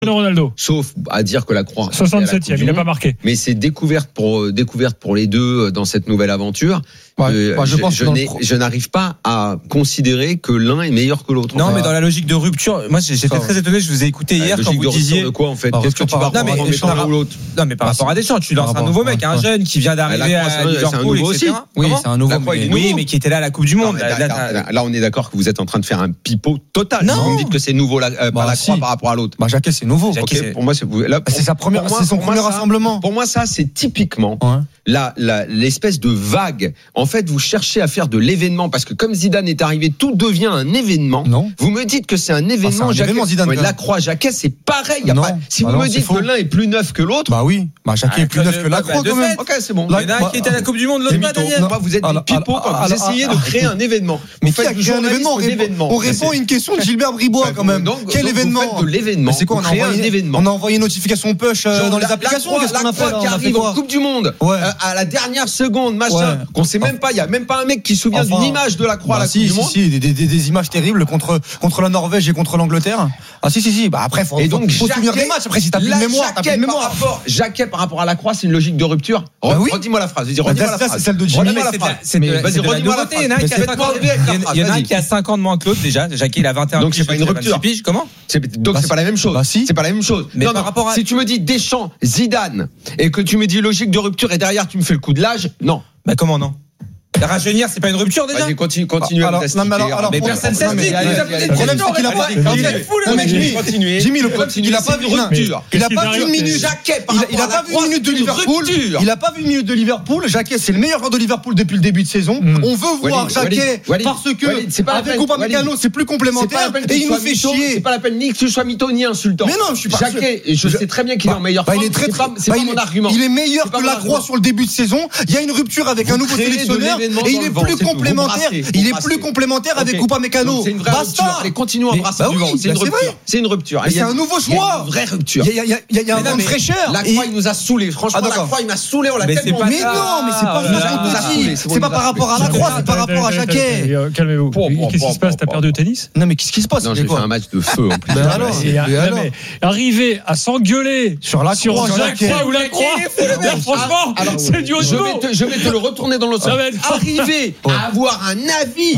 Ronaldo. Sauf à dire que la Croix 67e, il n'a pas marqué. Mais c'est découverte pour les deux dans cette nouvelle aventure. Je n'arrive pas à considérer que l'un est meilleur que l'autre. Non, mais dans la logique de rupture, moi j'étais très étonné. Je vous ai écouté hier quand vous disiez de quoi en fait. Qu'est-ce que tu vas reprendre l'un ou l'autre? Non, mais par rapport à Deschamps, tu lances un nouveau mec, un jeune qui vient d'arriver à Liverpool, etc. Oui, c'est un nouveau. Oui, mais qui était là à la Coupe du Monde. Là, on est d'accord que vous êtes en train de faire un pipeau total. Non, vous me dites que c'est nouveau par la Croix par rapport à l'autre. Jacquet, c'est nouveau. Pour moi, c'est son premier rassemblement. Pour moi, ça, c'est typiquement l'espèce de vague. En fait, vous cherchez à faire de l'événement parce que comme Zidane est arrivé, tout devient un événement. Non. Vous me dites que c'est un événement. La Croix, Jacquet, c'est pareil. Si vous me dites que l'un est plus neuf que l'autre. Bah oui. Jacquet est plus neuf que la Croix quand même. Ok, c'est bon. Il y en a un qui était à la Coupe du Monde, l'autre pas Daniel. Vous êtes des pipeaux quand vous essayez de créer un événement. Mais qui a créé un événement? On répond à une question de Gilbert Bribois quand même. Quel événement? Vous faites de l'événement. C'est quoi? On a envoyé une notification push dans les applications. Qu'est-ce qu'on a fait? Qui arrive en Coupe du Monde à la dernière seconde, machin, qu'on sait même pas. Il y a même pas un mec qui se souvient d'une image de la Croix à la Coupe du Monde. Des images terribles contre la Norvège et contre l'Angleterre. Si. Bah après, faut souvenir des matchs. Après, si t'as plus de mémoire, t'as plus de mémoire. Jacquet par rapport à la Croix, c'est une logique de rupture. Redis-moi la phrase. C'est celle de Jimmy. Vas-y, redis-moi la phrase. Il y en a un qui a 5 ans de moins que l'autre déjà. Jacquet, il a 21 ans. Donc c'est pas une rupture. Comment? Donc c'est pas la même chose. C'est pas la même chose. Mais par rapport à, si tu me dis Deschamps, Zidane, et que tu me dis logique de rupture et derrière tu me fais le coup de l'âge, non. Bah comment non? Rajeunir, c'est pas une rupture déjà? Vas-y, continue à mais personne s'explique. Le problème, c'est qu'il a pas. Jimmy, le problème, c'est qu'il a pas vu une rupture. Il a pas vu une minute. Il a pas vu une minute de Liverpool. Il a pas vu une minute de Liverpool. Jacquet, c'est le meilleur joueur de Liverpool depuis le début de saison. On veut voir Jacquet parce que avec Upamecano, c'est plus complémentaire et il nous fait chier. C'est pas la peine ni que tu sois mytho ni insultant. Mais non, je suis pas. Jacquet, je sais très bien qu'il est en meilleure forme. C'est pas mon argument. Il est meilleur que la Croix sur le début de saison. Il y a une rupture avec un nouveau sélectionneur. Et il est plus complémentaire. Il est plus complémentaire avec Upamecano. C'est une vraie rupture. Allez, continuons à brasser du vent. C'est une rupture. C'est une rupture. C'est un nouveau choix. Une vraie rupture. Il y a un vent de fraîcheur. La Croix, il nous a saoulés. Franchement, la Croix, il m'a saoulé. On l'a tellement. Mais non, mais c'est pas ça. C'est pas par rapport à la Croix, c'est par rapport à Jacquet. Calmez-vous. Qu'est-ce qui se passe? T'as perdu au tennis? Non, mais qu'est-ce qui se passe? Non, j'ai fait un match de feu en plus. Alors, arriver à s'engueuler sur Jacquet ou la Croix, franchement, c'est du haut niveau. Je vais te le retourner dans l'autre sens. Arriver à avoir un avis,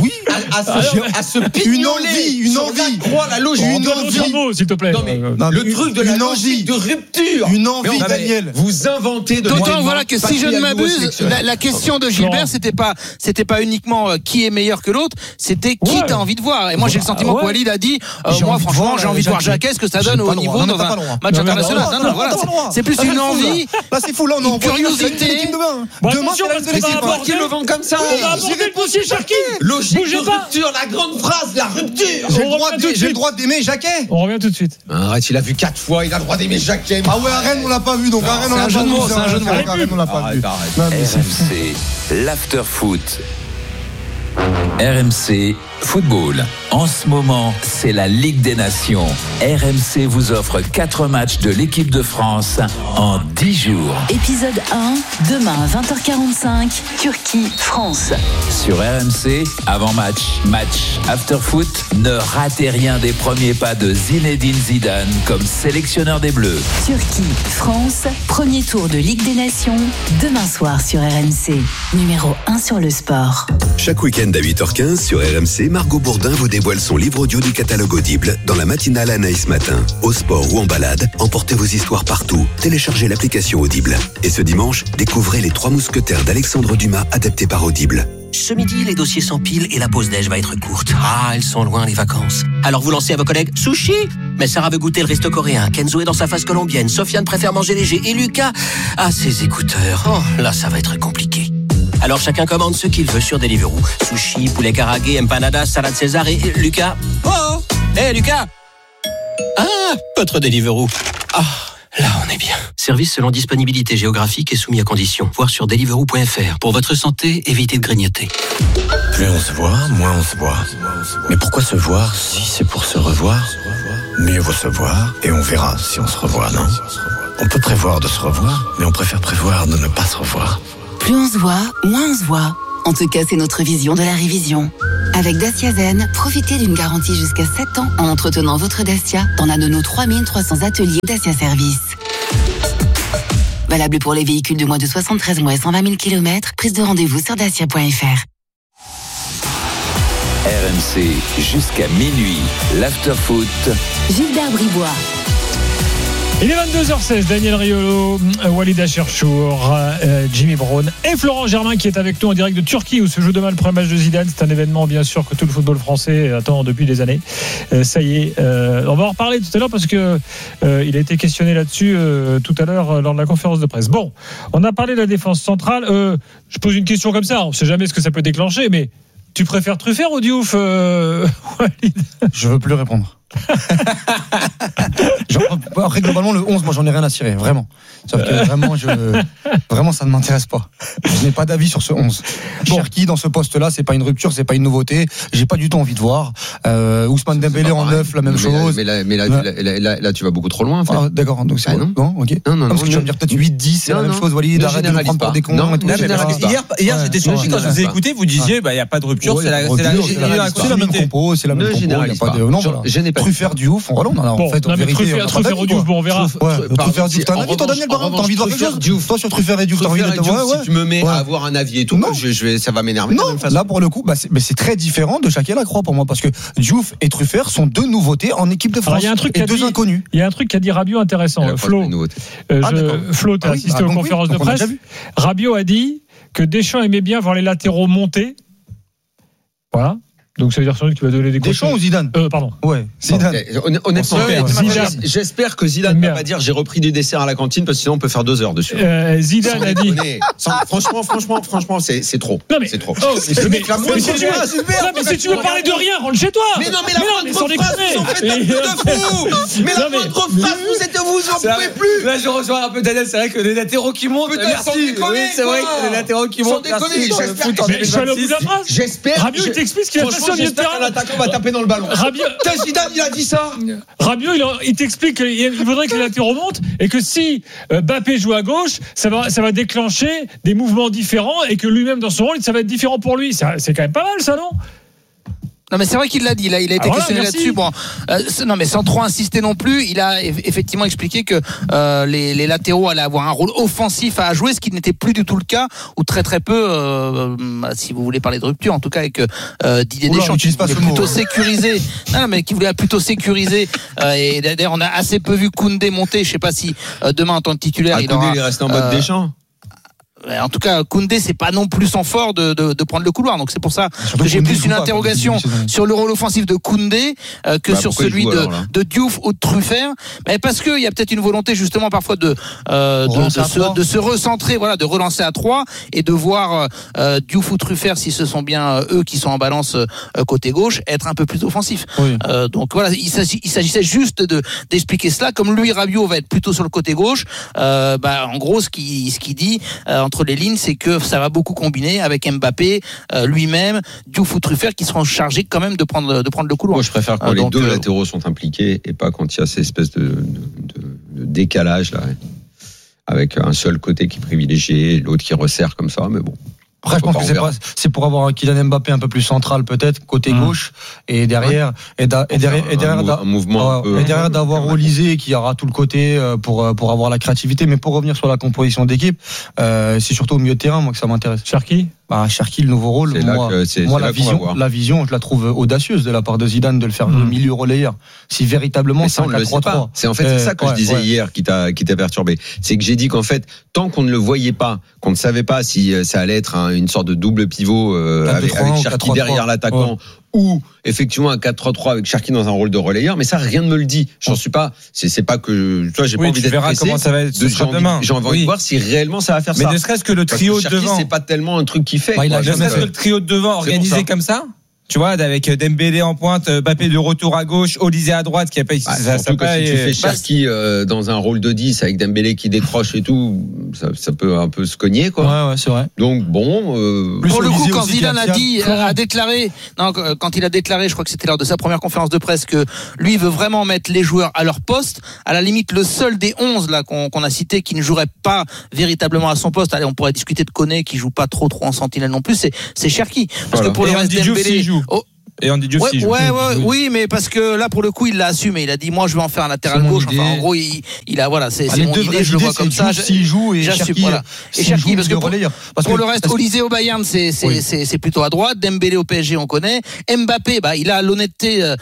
à se pignoler une envie, croire la logique, une envie, s'il te plaît. Le truc de la logique de rupture, une envie, Daniel. Vous inventez de. D'autant voilà que si je ne m'abuse, la question de Gilbert, c'était pas uniquement qui est meilleur que l'autre, c'était qui t'as envie de voir. Et moi j'ai le sentiment que Walid a dit, moi franchement j'ai envie de voir Jacquet, ce que ça donne au niveau dans un match international. Non, voilà, c'est plus une envie. Là c'est fou, là on a curiosité. Demain c'est pas qui le vend comme ça. Logique de rupture, la grande phrase, la rupture. J'ai le droit d'aimer Jacquet. On revient tout de suite. Arrête, il a vu 4 fois, il a le droit d'aimer Jacquet. Ah ouais, à Rennes on l'a pas vu, donc à Rennes on l'a pas vu. C'est un jeu de mots. À Rennes on l'a pas vu. RMC, l'after-foot. RMC Football. En ce moment, c'est la Ligue des Nations. RMC vous offre 4 matchs de l'équipe de France en 10 jours. Épisode 1, demain à 20h45, Turquie-France. Sur RMC, avant-match, match, after-foot, ne ratez rien des premiers pas de Zinedine Zidane comme sélectionneur des Bleus. Turquie-France, premier tour de Ligue des Nations, demain soir sur RMC. Numéro 1 sur le sport. Chaque week-end à 8h15 sur RMC, Margot Bourdin vous dévoile son livre audio du catalogue Audible dans la matinale Anaïs Matin. Au sport ou en balade, emportez vos histoires partout. Téléchargez l'application Audible. Et ce dimanche, découvrez Les 3 mousquetaires d'Alexandre Dumas adaptés par Audible. Ce midi, les dossiers s'empilent et la pause déj va être courte. Ah, elles sont loin les vacances. Alors vous lancez à vos collègues sushi. Mais Sarah veut goûter le resto coréen. Kenzo est dans sa phase colombienne. Sofiane préfère manger léger. Et Lucas a ses écouteurs. Oh, là, ça va être compliqué. Alors chacun commande ce qu'il veut sur Deliveroo. Sushi, poulet karagué, empanadas, salade César et Lucas. Oh, Lucas. Ah, votre Deliveroo. Ah, là on est bien. Service selon disponibilité géographique et soumis à conditions. Voir sur deliveroo.fr. Pour votre santé, évitez de grignoter. Plus on se voit, moins on se voit. Mais pourquoi se voir si c'est pour se revoir? Mieux vaut se voir et on verra si on se revoit, non? On peut prévoir de se revoir, mais on préfère prévoir de ne pas se revoir. Plus on se voit, moins on se voit. En tout cas, c'est notre vision de la révision. Avec Dacia Zen, profitez d'une garantie jusqu'à 7 ans en entretenant votre Dacia dans l'un de nos 3300 ateliers Dacia Service. Valable pour les véhicules de moins de 73 mois et 120 000 km. Prise de rendez-vous sur dacia.fr. RMC jusqu'à minuit. L'afterfoot. Gilbert Bribois. Il est 22h16, Daniel Riolo, Walid Acharchour, Jimmy Brown et Florent Germain qui est avec nous en direct de Turquie où se joue demain le premier match de Zidane. C'est un événement bien sûr que tout le football français attend depuis des années. Ça y est, on va en reparler tout à l'heure parce que il a été questionné là-dessus tout à l'heure lors de la conférence de presse. Bon, on a parlé de la défense centrale. Je pose une question comme ça, on ne sait jamais ce que ça peut déclencher, mais tu préfères Truffert ou Diouf, Walid ? Je veux plus répondre. Après, globalement, le 11, moi, j'en ai rien à cirer, vraiment. Sauf que vraiment, ça ne m'intéresse pas. Je n'ai pas d'avis sur ce 11. Cherki, dans ce poste-là, c'est pas une rupture, c'est pas une nouveauté. J'ai pas du tout envie de voir. Ousmane Dembélé en 9, la même chose. Mais là, tu vas beaucoup trop loin, en fait. Ah, d'accord, donc c'est non, ok. Non, parce que tu vas me dire peut-être 8-10, c'est la même chose. Walid, arrête de me prendre pour des cons. Hier, j'étais surpris quand je vous ai écouté, vous disiez, il n'y a pas de rupture, c'est la même compo, c'est la même compo. Je n'ai pas Truffert Diouf, on en fait, en vérité. Truffert ou Diouf, bon, on verra. Truffert Diouf, t'as un avis, toi, Daniel Barra, t'as envie de voir quelque chose? Toi, sur Truffert et Diouf, t'as envie de te voir? Si tu me mets à avoir un avis et tout, ça va m'énerver. Non, là, pour le coup, mais c'est très différent de Shakira Lacroix pour moi, parce que Diouf et Truffert sont deux nouveautés en équipe de France. Et deux inconnus. Il y a un truc qu'a dit Rabiot intéressant. Flo, t'as assisté aux conférences de presse. Rabiot a dit que Deschamps aimait bien voir les latéraux monter. Voilà. Donc ça veut dire sans doute qu'il va donner des conseils. Deschamps ou Zidane Pardon. Ouais, Zidane. Honnêtement, j'espère que Zidane ne va pas dire j'ai repris du dessert à la cantine parce que sinon on peut faire 2 heures dessus. Zidane a dit. Franchement, c'est trop. Non mais c'est trop. Si tu veux parler de rien, rentre chez toi. Mais non, mais la moindre phrase, vous en faites un peu de fou. Mais la moindre phrase, vous en pouvez plus. Là, je rejoins un peu Daniel. C'est vrai que les latéraux qui montent. Merci. C'est vrai que les latéraux qui montent. Je suis allé au bout de la phrase. J'espère. Rabiot, il t'explique ce qu'il a fait sur le terrain. L'attaquant va taper dans le ballon. Zidane, il a dit ça. Rabiot, il t'explique qu'il faudrait que les latéraux montent et que si Mbappé joue à gauche, ça va déclencher des mouvements différents et que lui-même dans son rôle, ça va être différent pour lui. C'est quand même pas mal, ça, non ? Non mais c'est vrai qu'il l'a dit, là il a été questionné là-dessus. Bon, non mais sans trop insister non plus, il a effectivement expliqué que les latéraux allaient avoir un rôle offensif à jouer, ce qui n'était plus du tout le cas ou très peu. Si vous voulez parler de rupture, en tout cas avec Didier Deschamps, qui voulait plutôt sécuriser. Non mais qui voulait plutôt sécuriser. Et d'ailleurs on a assez peu vu Koundé monter. Je sais pas si demain en tant que titulaire il est resté en mode Deschamps. En tout cas, Koundé, c'est pas non plus son fort de prendre le couloir. Donc c'est pour ça que j'ai plus une interrogation sur le rôle offensif de Koundé que sur celui de Diouf ou de Truffert. Mais parce qu'il y a peut-être une volonté justement parfois de se recentrer, voilà, de relancer à 3 et de voir Diouf ou Truffert, si ce sont bien eux qui sont en balance côté gauche, être un peu plus offensif. Oui. Donc voilà, il s'agissait juste d'expliquer cela. Comme lui, Rabiot va être plutôt sur le côté gauche. En gros, ce qu'il dit entre les lignes, c'est que ça va beaucoup combiner avec Mbappé lui-même, Diouf ou Truffert qui seront chargés quand même de prendre le couloir. Moi, je préfère quand les deux latéraux sont impliqués et pas quand il y a cette espèce de décalage là, avec un seul côté qui est privilégié, l'autre qui resserre comme ça. Mais bon. Après, je pense que c'est pour avoir un Kylian Mbappé un peu plus central peut-être côté gauche et derrière d'avoir Olysée qui aura tout le côté pour avoir la créativité. Mais pour revenir sur la composition d'équipe, c'est surtout au milieu de terrain moi que ça m'intéresse. Cherki, le nouveau rôle. La vision, je la trouve audacieuse de la part de Zidane de le faire le milieu relayeur. Si véritablement c'est un 4-3-3. C'est en fait c'est ça que je disais hier qui t'a perturbé. C'est que j'ai dit qu'en fait tant qu'on ne le voyait pas, qu'on ne savait pas si ça allait être une sorte de double pivot avec Cherki derrière l'attaquant ou effectivement un 4-3-3 avec Cherki dans un rôle de relayeur, mais ça rien ne me le dit. J'en suis pas. C'est pas que toi j'ai pas envie d'être pressé. Comment ça va être demain. J'ai envie de voir si réellement ça va faire ça. Mais ne serait-ce que le trio de devant, c'est pas tellement un truc qui fait. Ne serait-ce que le trio de devant organisé comme ça. Tu vois, avec Dembélé en pointe, Mbappé de retour à gauche, Olysée à droite, qui a pas. Surtout que si tu fais Cherki dans un rôle de 10 avec Dembélé qui décroche et tout, ça peut un peu se cogner, quoi. Ouais, c'est vrai. Donc bon. Pour le coup, quand Zidane a déclaré, quand il a déclaré, je crois que c'était lors de sa première conférence de presse, que lui veut vraiment mettre les joueurs à leur poste. À la limite, le seul des 11 là qu'on a cité qui ne jouerait pas véritablement à son poste. Allez, on pourrait discuter de Koné qui joue pas trop en sentinelle non plus. C'est Cherki. Parce que pour le reste, Dembélé. joue. Et Andy Diouf oui, mais parce que là pour le coup il l'a assumé. Il a dit moi je vais en faire un latéral gauche. Enfin en gros il a voilà c'est mon idée. Je le vois comme ça. S'il joue et Cherki, et Cherki parce que pour le reste Olysée au Bayern c'est plutôt à droite. Dembélé au PSG on connaît. Mbappé il a l'honnêteté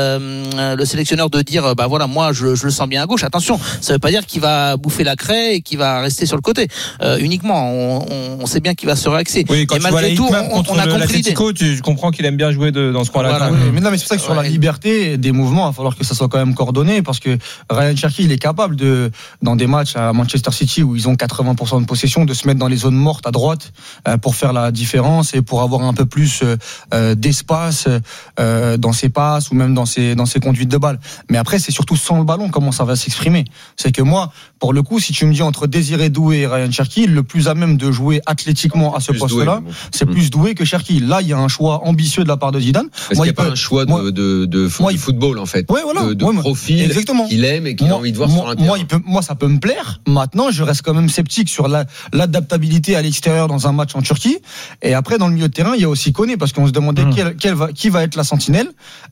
le sélectionneur de dire voilà moi je le sens bien à gauche. Attention ça veut pas dire qu'il va bouffer la craie et qu'il va rester sur le côté uniquement. On sait bien qu'il va se réaxer. Oui, quand et malgré tout on a compris l'idée. Tu comprends qu'il aime bien jouer dans ce coin-là. Voilà, mais non, mais c'est pour ça que sur la liberté des mouvements, il va falloir que ça soit quand même coordonné parce que Ryan Cherki, il est capable dans des matchs à Manchester City où ils ont 80% de possession, de se mettre dans les zones mortes à droite pour faire la différence et pour avoir un peu plus d'espace dans ses passes ou même dans ses conduites de balle. Mais après, c'est surtout sans le ballon comment ça va s'exprimer. C'est que moi, pour le coup, si tu me dis entre Désiré Doué et Ryan Cherki, le plus à même de jouer athlétiquement à ce poste-là, c'est plus Doué que Cherki. Là, il y a un choix ambitieux de la part de Zidane. Parce qu'il n'y a pas un choix de football en fait, de profil qu'il aime et qu'il a envie de voir sur un terrain. Moi, ça peut me plaire. Maintenant, je reste quand même sceptique sur l'adaptabilité à l'extérieur dans un match en Turquie. Et après, dans le milieu de terrain, il y a aussi Koné parce qu'on se demandait qui va être la sentinelle.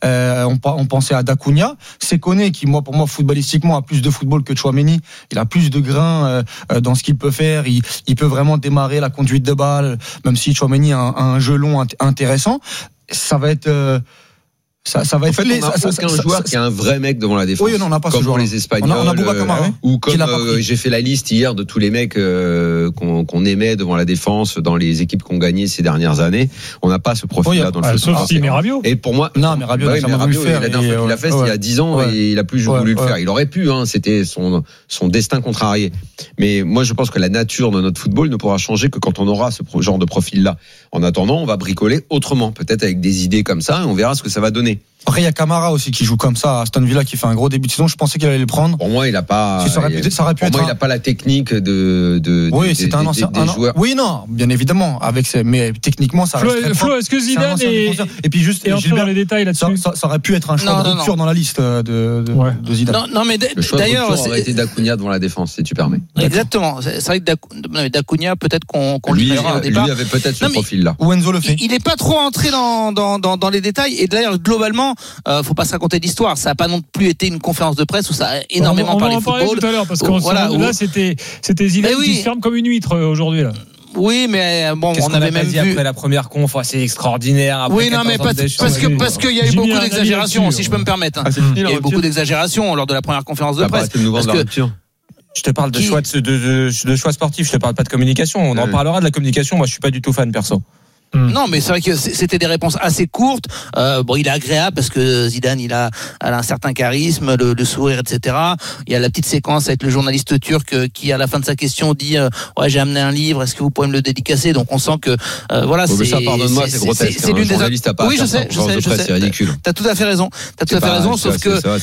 On pensait à Dacunia. C'est Koné qui, pour moi, footballistiquement, a plus de football que Tchouaméni. Il a plus de grain dans ce qu'il peut faire. Il peut vraiment démarrer la conduite de balle, même si Tchouaméni a un jeu long intéressant. Ça va être ça va être on n'a aucun joueur qui a un vrai mec devant la défense. Oui, non, on n'a pas comme ce joueur. Pour les Espagnols, on a Kamara, ou comme j'ai fait la liste hier de tous les mecs qu'on aimait devant la défense dans les équipes qu'on gagné ces dernières années. On n'a pas ce profil-là dans le foot. Sauf si Rabiot. Et pour moi, non, mais Rabiot, il a fait il y a 10 ans et il a plus voulu le faire. Il aurait pu, c'était son destin contrarié. Mais moi, je pense que la nature de notre football ne pourra changer que quand on aura ce genre de profil-là. En attendant, on va bricoler autrement, peut-être avec des idées comme ça, et on verra ce que ça va donner. Après, il y a Camara aussi qui joue comme ça à Aston Villa, qui fait un gros début de saison. Je pensais qu'il allait le prendre. Pour moi, il a pas. Ça aurait pu être. Il a pas la technique oui, c'est un ancien joueur. Oui, non, bien évidemment. Mais techniquement, ça reste. Flo, est-ce que Zidane et puis juste Gilbert, dans les détails là-dessus. Ça aurait pu être un choix de rupture dans la liste de Zidane. Non, mais d'ailleurs, ça aurait été Dacunia devant la défense, si tu permets. Exactement. C'est vrai que Dacunia, peut-être qu'on lui verra au départ. Lui avait peut-être ce profil-là. Ou Enzo le fait. Il n'est pas trop entré dans les détails. Et d'ailleurs, globalement, faut pas se raconter d'histoire. Ça n'a pas non plus été une conférence de presse où ça a énormément parlé football. On en parlait tout à l'heure parce que là, c'était Zidane qui se ferme comme une huître aujourd'hui là. Oui, mais bon, on avait même vu après la première conf, c'est extraordinaire. Oui, non, mais parce qu'il y a eu beaucoup d'exagérations, si je peux me permettre. Il y a eu beaucoup d'exagérations lors de la première conférence de presse. Je te parle de choix sportifs, je te parle pas de communication. On en parlera de la communication. Moi, je suis pas du tout fan perso. Non, mais c'est vrai que c'était des réponses assez courtes. Il est agréable parce que Zidane, il a un certain charisme, le sourire, etc. Il y a la petite séquence avec le journaliste turc qui, à la fin de sa question, dit j'ai amené un livre. Est-ce que vous pouvez me le dédicacer? Donc on sent que c'est. Ça, pardonne-moi, c'est grotesque. C'est l'une des. Oui, je sais. C'est ridicule. T'as tout à fait raison. Sauf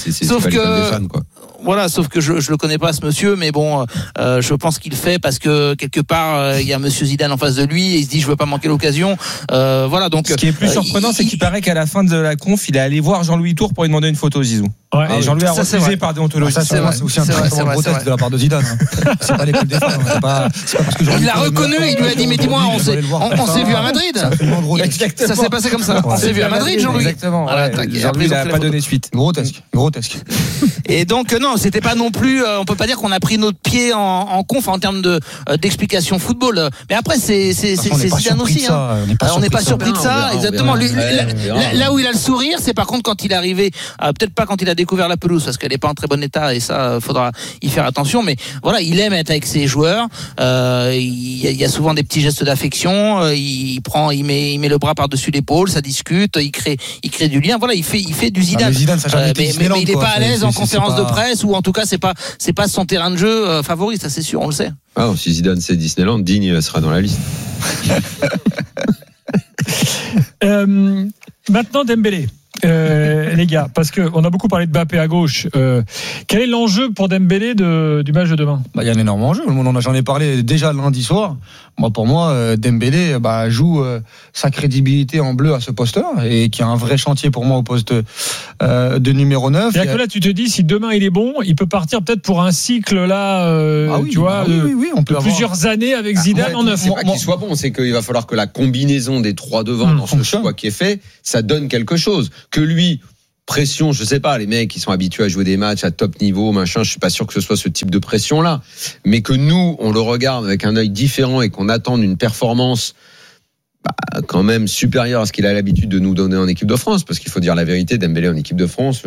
que je le connais pas ce monsieur, mais bon, je pense qu'il fait parce que quelque part il y a monsieur Zidane en face de lui et il se dit je veux pas manquer l'occasion. Donc ce qui est plus surprenant, c'est qu'il paraît qu'à la fin de la conf, il est allé voir Jean-Louis Tour pour lui demander une photo, Zizou. Et Jean-Louis a refusé par déontologie. C'est aussi un traitement grotesque de la part de Zidane. C'est pas l'école des femmes. C'est pas parce que il l'a reconnu, il lui a dit mais dis-moi, on s'est vu à Madrid. Ça s'est passé comme ça. On s'est vu à Madrid, Jean-Louis. Exactement. Jean-Louis n'a pas donné suite. Grotesque. Et donc non, c'était pas non plus. On peut pas dire qu'on a pris notre pied en conf en termes d'explication football. Mais après c'est Zidane aussi. On n'est pas surpris de ça. Exactement. Là où il a le sourire, c'est par contre quand il est arrivé. Peut-être pas quand il a découvert la pelouse parce qu'elle n'est pas en très bon état et ça faudra y faire attention. Mais voilà, il aime être avec ses joueurs. Il y a souvent des petits gestes d'affection. Il met le bras par-dessus l'épaule, ça discute, il crée du lien. Voilà, il fait du Zidane. Mais il n'est pas à l'aise en conférence de presse ou en tout cas c'est pas son terrain de jeu favori, ça c'est sûr, on le sait. Ah, si Zidane c'est Disneyland, Digne sera dans la liste. Maintenant Dembélé. les gars, parce qu'on a beaucoup parlé de Mbappé à gauche. Quel est l'enjeu pour Dembélé du match de demain ? Il y a un énorme enjeu. J'en ai parlé déjà lundi soir. Pour moi, Dembélé joue sa crédibilité en bleu à ce poste-là et qui a un vrai chantier pour moi au poste de numéro 9. Et là, tu te dis, si demain il est bon, il peut partir peut-être pour un cycle là, on peut plusieurs années avec Zidane en 9. C'est pas qu'il soit bon, c'est qu'il va falloir que la combinaison des trois devant dans ce choix qui est fait, ça donne quelque chose. Que lui, pression, je sais pas, les mecs qui sont habitués à jouer des matchs à top niveau, machin, je suis pas sûr que ce soit ce type de pression-là. Mais que nous, on le regarde avec un œil différent et qu'on attende une performance quand même supérieure à ce qu'il a l'habitude de nous donner en équipe de France, parce qu'il faut dire la vérité, Dembélé en équipe de France,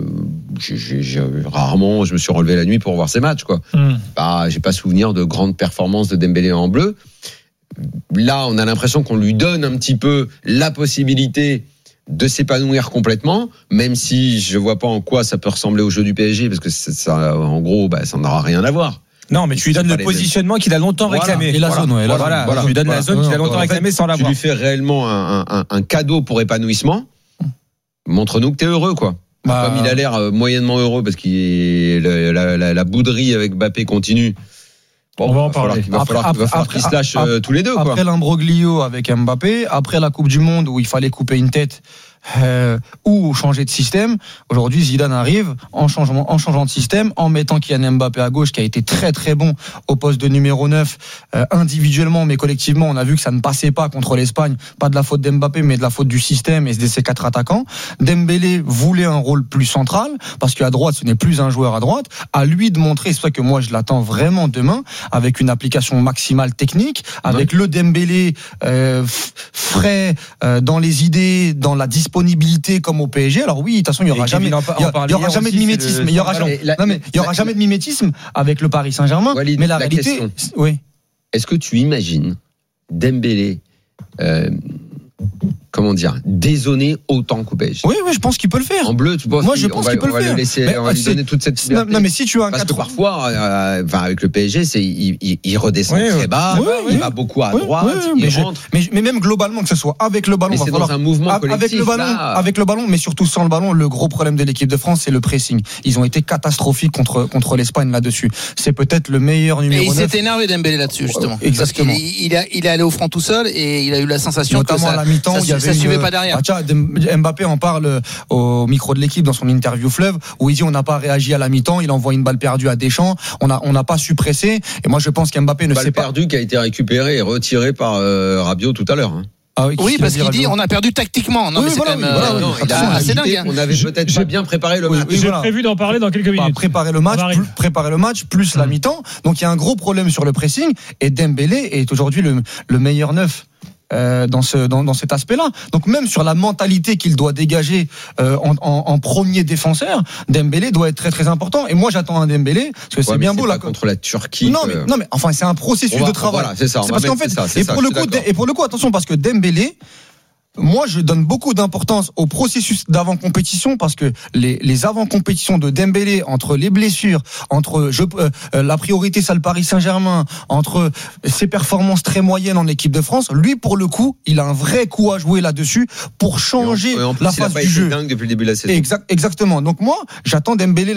rarement je me suis relevé la nuit pour voir ces matchs, quoi. J'ai pas souvenir de grandes performances de Dembélé en bleu. Là, on a l'impression qu'on lui donne un petit peu la possibilité de s'épanouir complètement, même si je vois pas en quoi ça peut ressembler au jeu du PSG, parce que ça, en gros, ça n'aura rien à voir. Non, mais tu lui donnes le positionnement qu'il a longtemps réclamé. Et la zone, Tu lui donnes la zone qu'il a longtemps réclamé sans l'avoir. Tu lui fais réellement un cadeau pour épanouissement. Montre-nous que t'es heureux, quoi. Comme il a l'air moyennement heureux parce qu'il la bouderie avec Mbappé continue. On va en parler. Il va falloir qu'ils se lâchent tous les deux, quoi. Après l'imbroglio avec Mbappé, après la Coupe du Monde où il fallait couper une tête ou changer de système, aujourd'hui Zidane arrive en changeant de système, en mettant Kylian Mbappé à gauche, qui a été très très bon au poste de numéro 9 individuellement, mais collectivement on a vu que ça ne passait pas contre l'Espagne, pas de la faute d'Mbappé mais de la faute du système et de ses 4 attaquants. Dembélé voulait un rôle plus central parce qu'à droite ce n'est plus un joueur à droite, à lui de montrer, c'est ça que moi je l'attends vraiment demain, avec une application maximale technique, avec le Dembélé frais dans les idées, dans la disponibilité comme au PSG. Alors oui, de toute façon, il y aura jamais de mimétisme. Il y aura jamais de mimétisme avec le Paris Saint-Germain. Walid, mais la réalité, oui. Est-ce que tu imagines Dembélé dézonner autant qu'au PSG? Oui, je pense qu'il peut le faire. En bleu, tu penses? Moi, je pense qu'il peut le faire. On va lui donner toute cette liberté. Non, mais si tu as un parce que parfois, avec le PSG, il redescend très bas, il va beaucoup à droite, il rentre. Mais même globalement, que ce soit avec le ballon, c'est dans un mouvement collectif. Avec le ballon, mais surtout sans le ballon, le gros problème de l'équipe de France, c'est le pressing. Ils ont été catastrophiques contre l'Espagne là-dessus. C'est peut-être le meilleur numéro 9. Et il s'est énervé Dembélé là-dessus, justement. Exactement. Il est allé au front tout seul et il a eu la sensation notamment que à la mi-temps, ça suivait pas derrière. Mbappé en parle au micro de l'équipe dans son interview Fleuve, où il dit on n'a pas réagi à la mi-temps, il envoie une balle perdue à Deschamps, on n'a pas su presser. Et moi je pense qu'Mbappé ne sait pas. Balle perdue qui a été récupérée et retirée par Rabiot tout à l'heure. Oui, parce qu'il dit on a perdu tactiquement. Non, mais c'est quand même assez dingue. On avait peut-être pas bien préparé le match. J'ai prévu d'en parler dans quelques minutes. Préparer le match plus la mi-temps. Donc il y a un gros problème sur le pressing et Dembélé est aujourd'hui le meilleur neuf. Dans cet aspect-là. Donc même sur la mentalité qu'il doit dégager en premier défenseur, Dembélé doit être très très important. Et moi j'attends un Dembélé parce que c'est bien beau là contre la Turquie. Non mais enfin c'est un processus de travail. Voilà, c'est ça. C'est parce qu'en fait et pour le coup attention, parce que Dembélé, moi, je donne beaucoup d'importance au processus d'avant-compétition parce que les avant-compétitions de Dembélé, entre les blessures, entre la priorité c'est le Paris Saint-Germain, entre ses performances très moyennes en équipe de France, lui pour le coup, il a un vrai coup à jouer là-dessus pour changer la phase du jeu. Dingue depuis le début de la saison. Exactement. Donc moi, j'attends Dembélé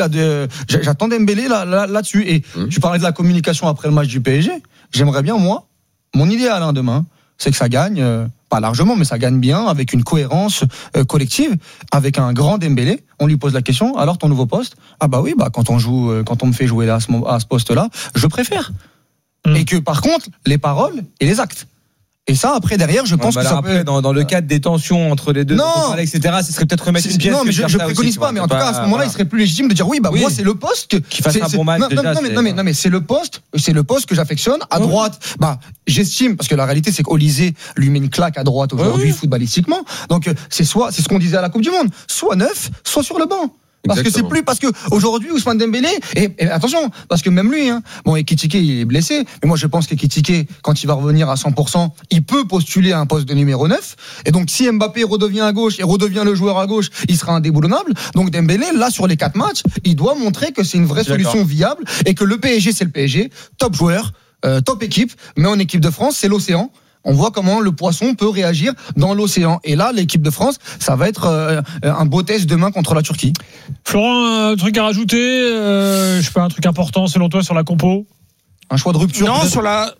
là-dessus. Et tu parlais de la communication après le match du PSG. J'aimerais bien mon idéal demain, c'est que ça gagne. Pas largement, mais ça gagne bien, avec une cohérence collective, avec un grand Dembélé. On lui pose la question, alors ton nouveau poste? Quand on me fait jouer là, à ce poste-là, je préfère. Et que par contre, les paroles et les actes. Et ça, après, derrière, je pense que ça peut... Dans le cadre des tensions entre les deux, etc., ce serait peut-être remettre une pièce. Non, mais je préconise pas, mais en tout cas, à ce moment-là, il serait plus légitime de dire moi, c'est le poste qui fasse un bon match. Non, mais c'est le poste que j'affectionne. À droite, j'estime, parce que la réalité, c'est qu'Olysée lui met une claque à droite aujourd'hui, footballistiquement. Donc, c'est ce qu'on disait à la Coupe du Monde. Soit neuf, soit sur le banc. Parce que aujourd'hui Ousmane Dembélé et attention, parce que même lui Ekitike il est blessé, mais moi je pense qu'Ekitike quand il va revenir à 100%, il peut postuler à un poste de numéro 9 et donc si Mbappé redevient à gauche et redevient le joueur à gauche, il sera indéboulonnable. Donc Dembélé là sur les 4 matchs, il doit montrer que c'est une vraie solution viable et que le PSG c'est le PSG, top joueur, top équipe, mais en équipe de France, c'est l'océan. on voit comment le poisson peut réagir dans l'océan. Et là, l'équipe de France, ça va être un beau test demain contre la Turquie. Florent, un truc à rajouter, je sais pas, un truc important selon toi sur la compo? Un choix de rupture? Non, sur la.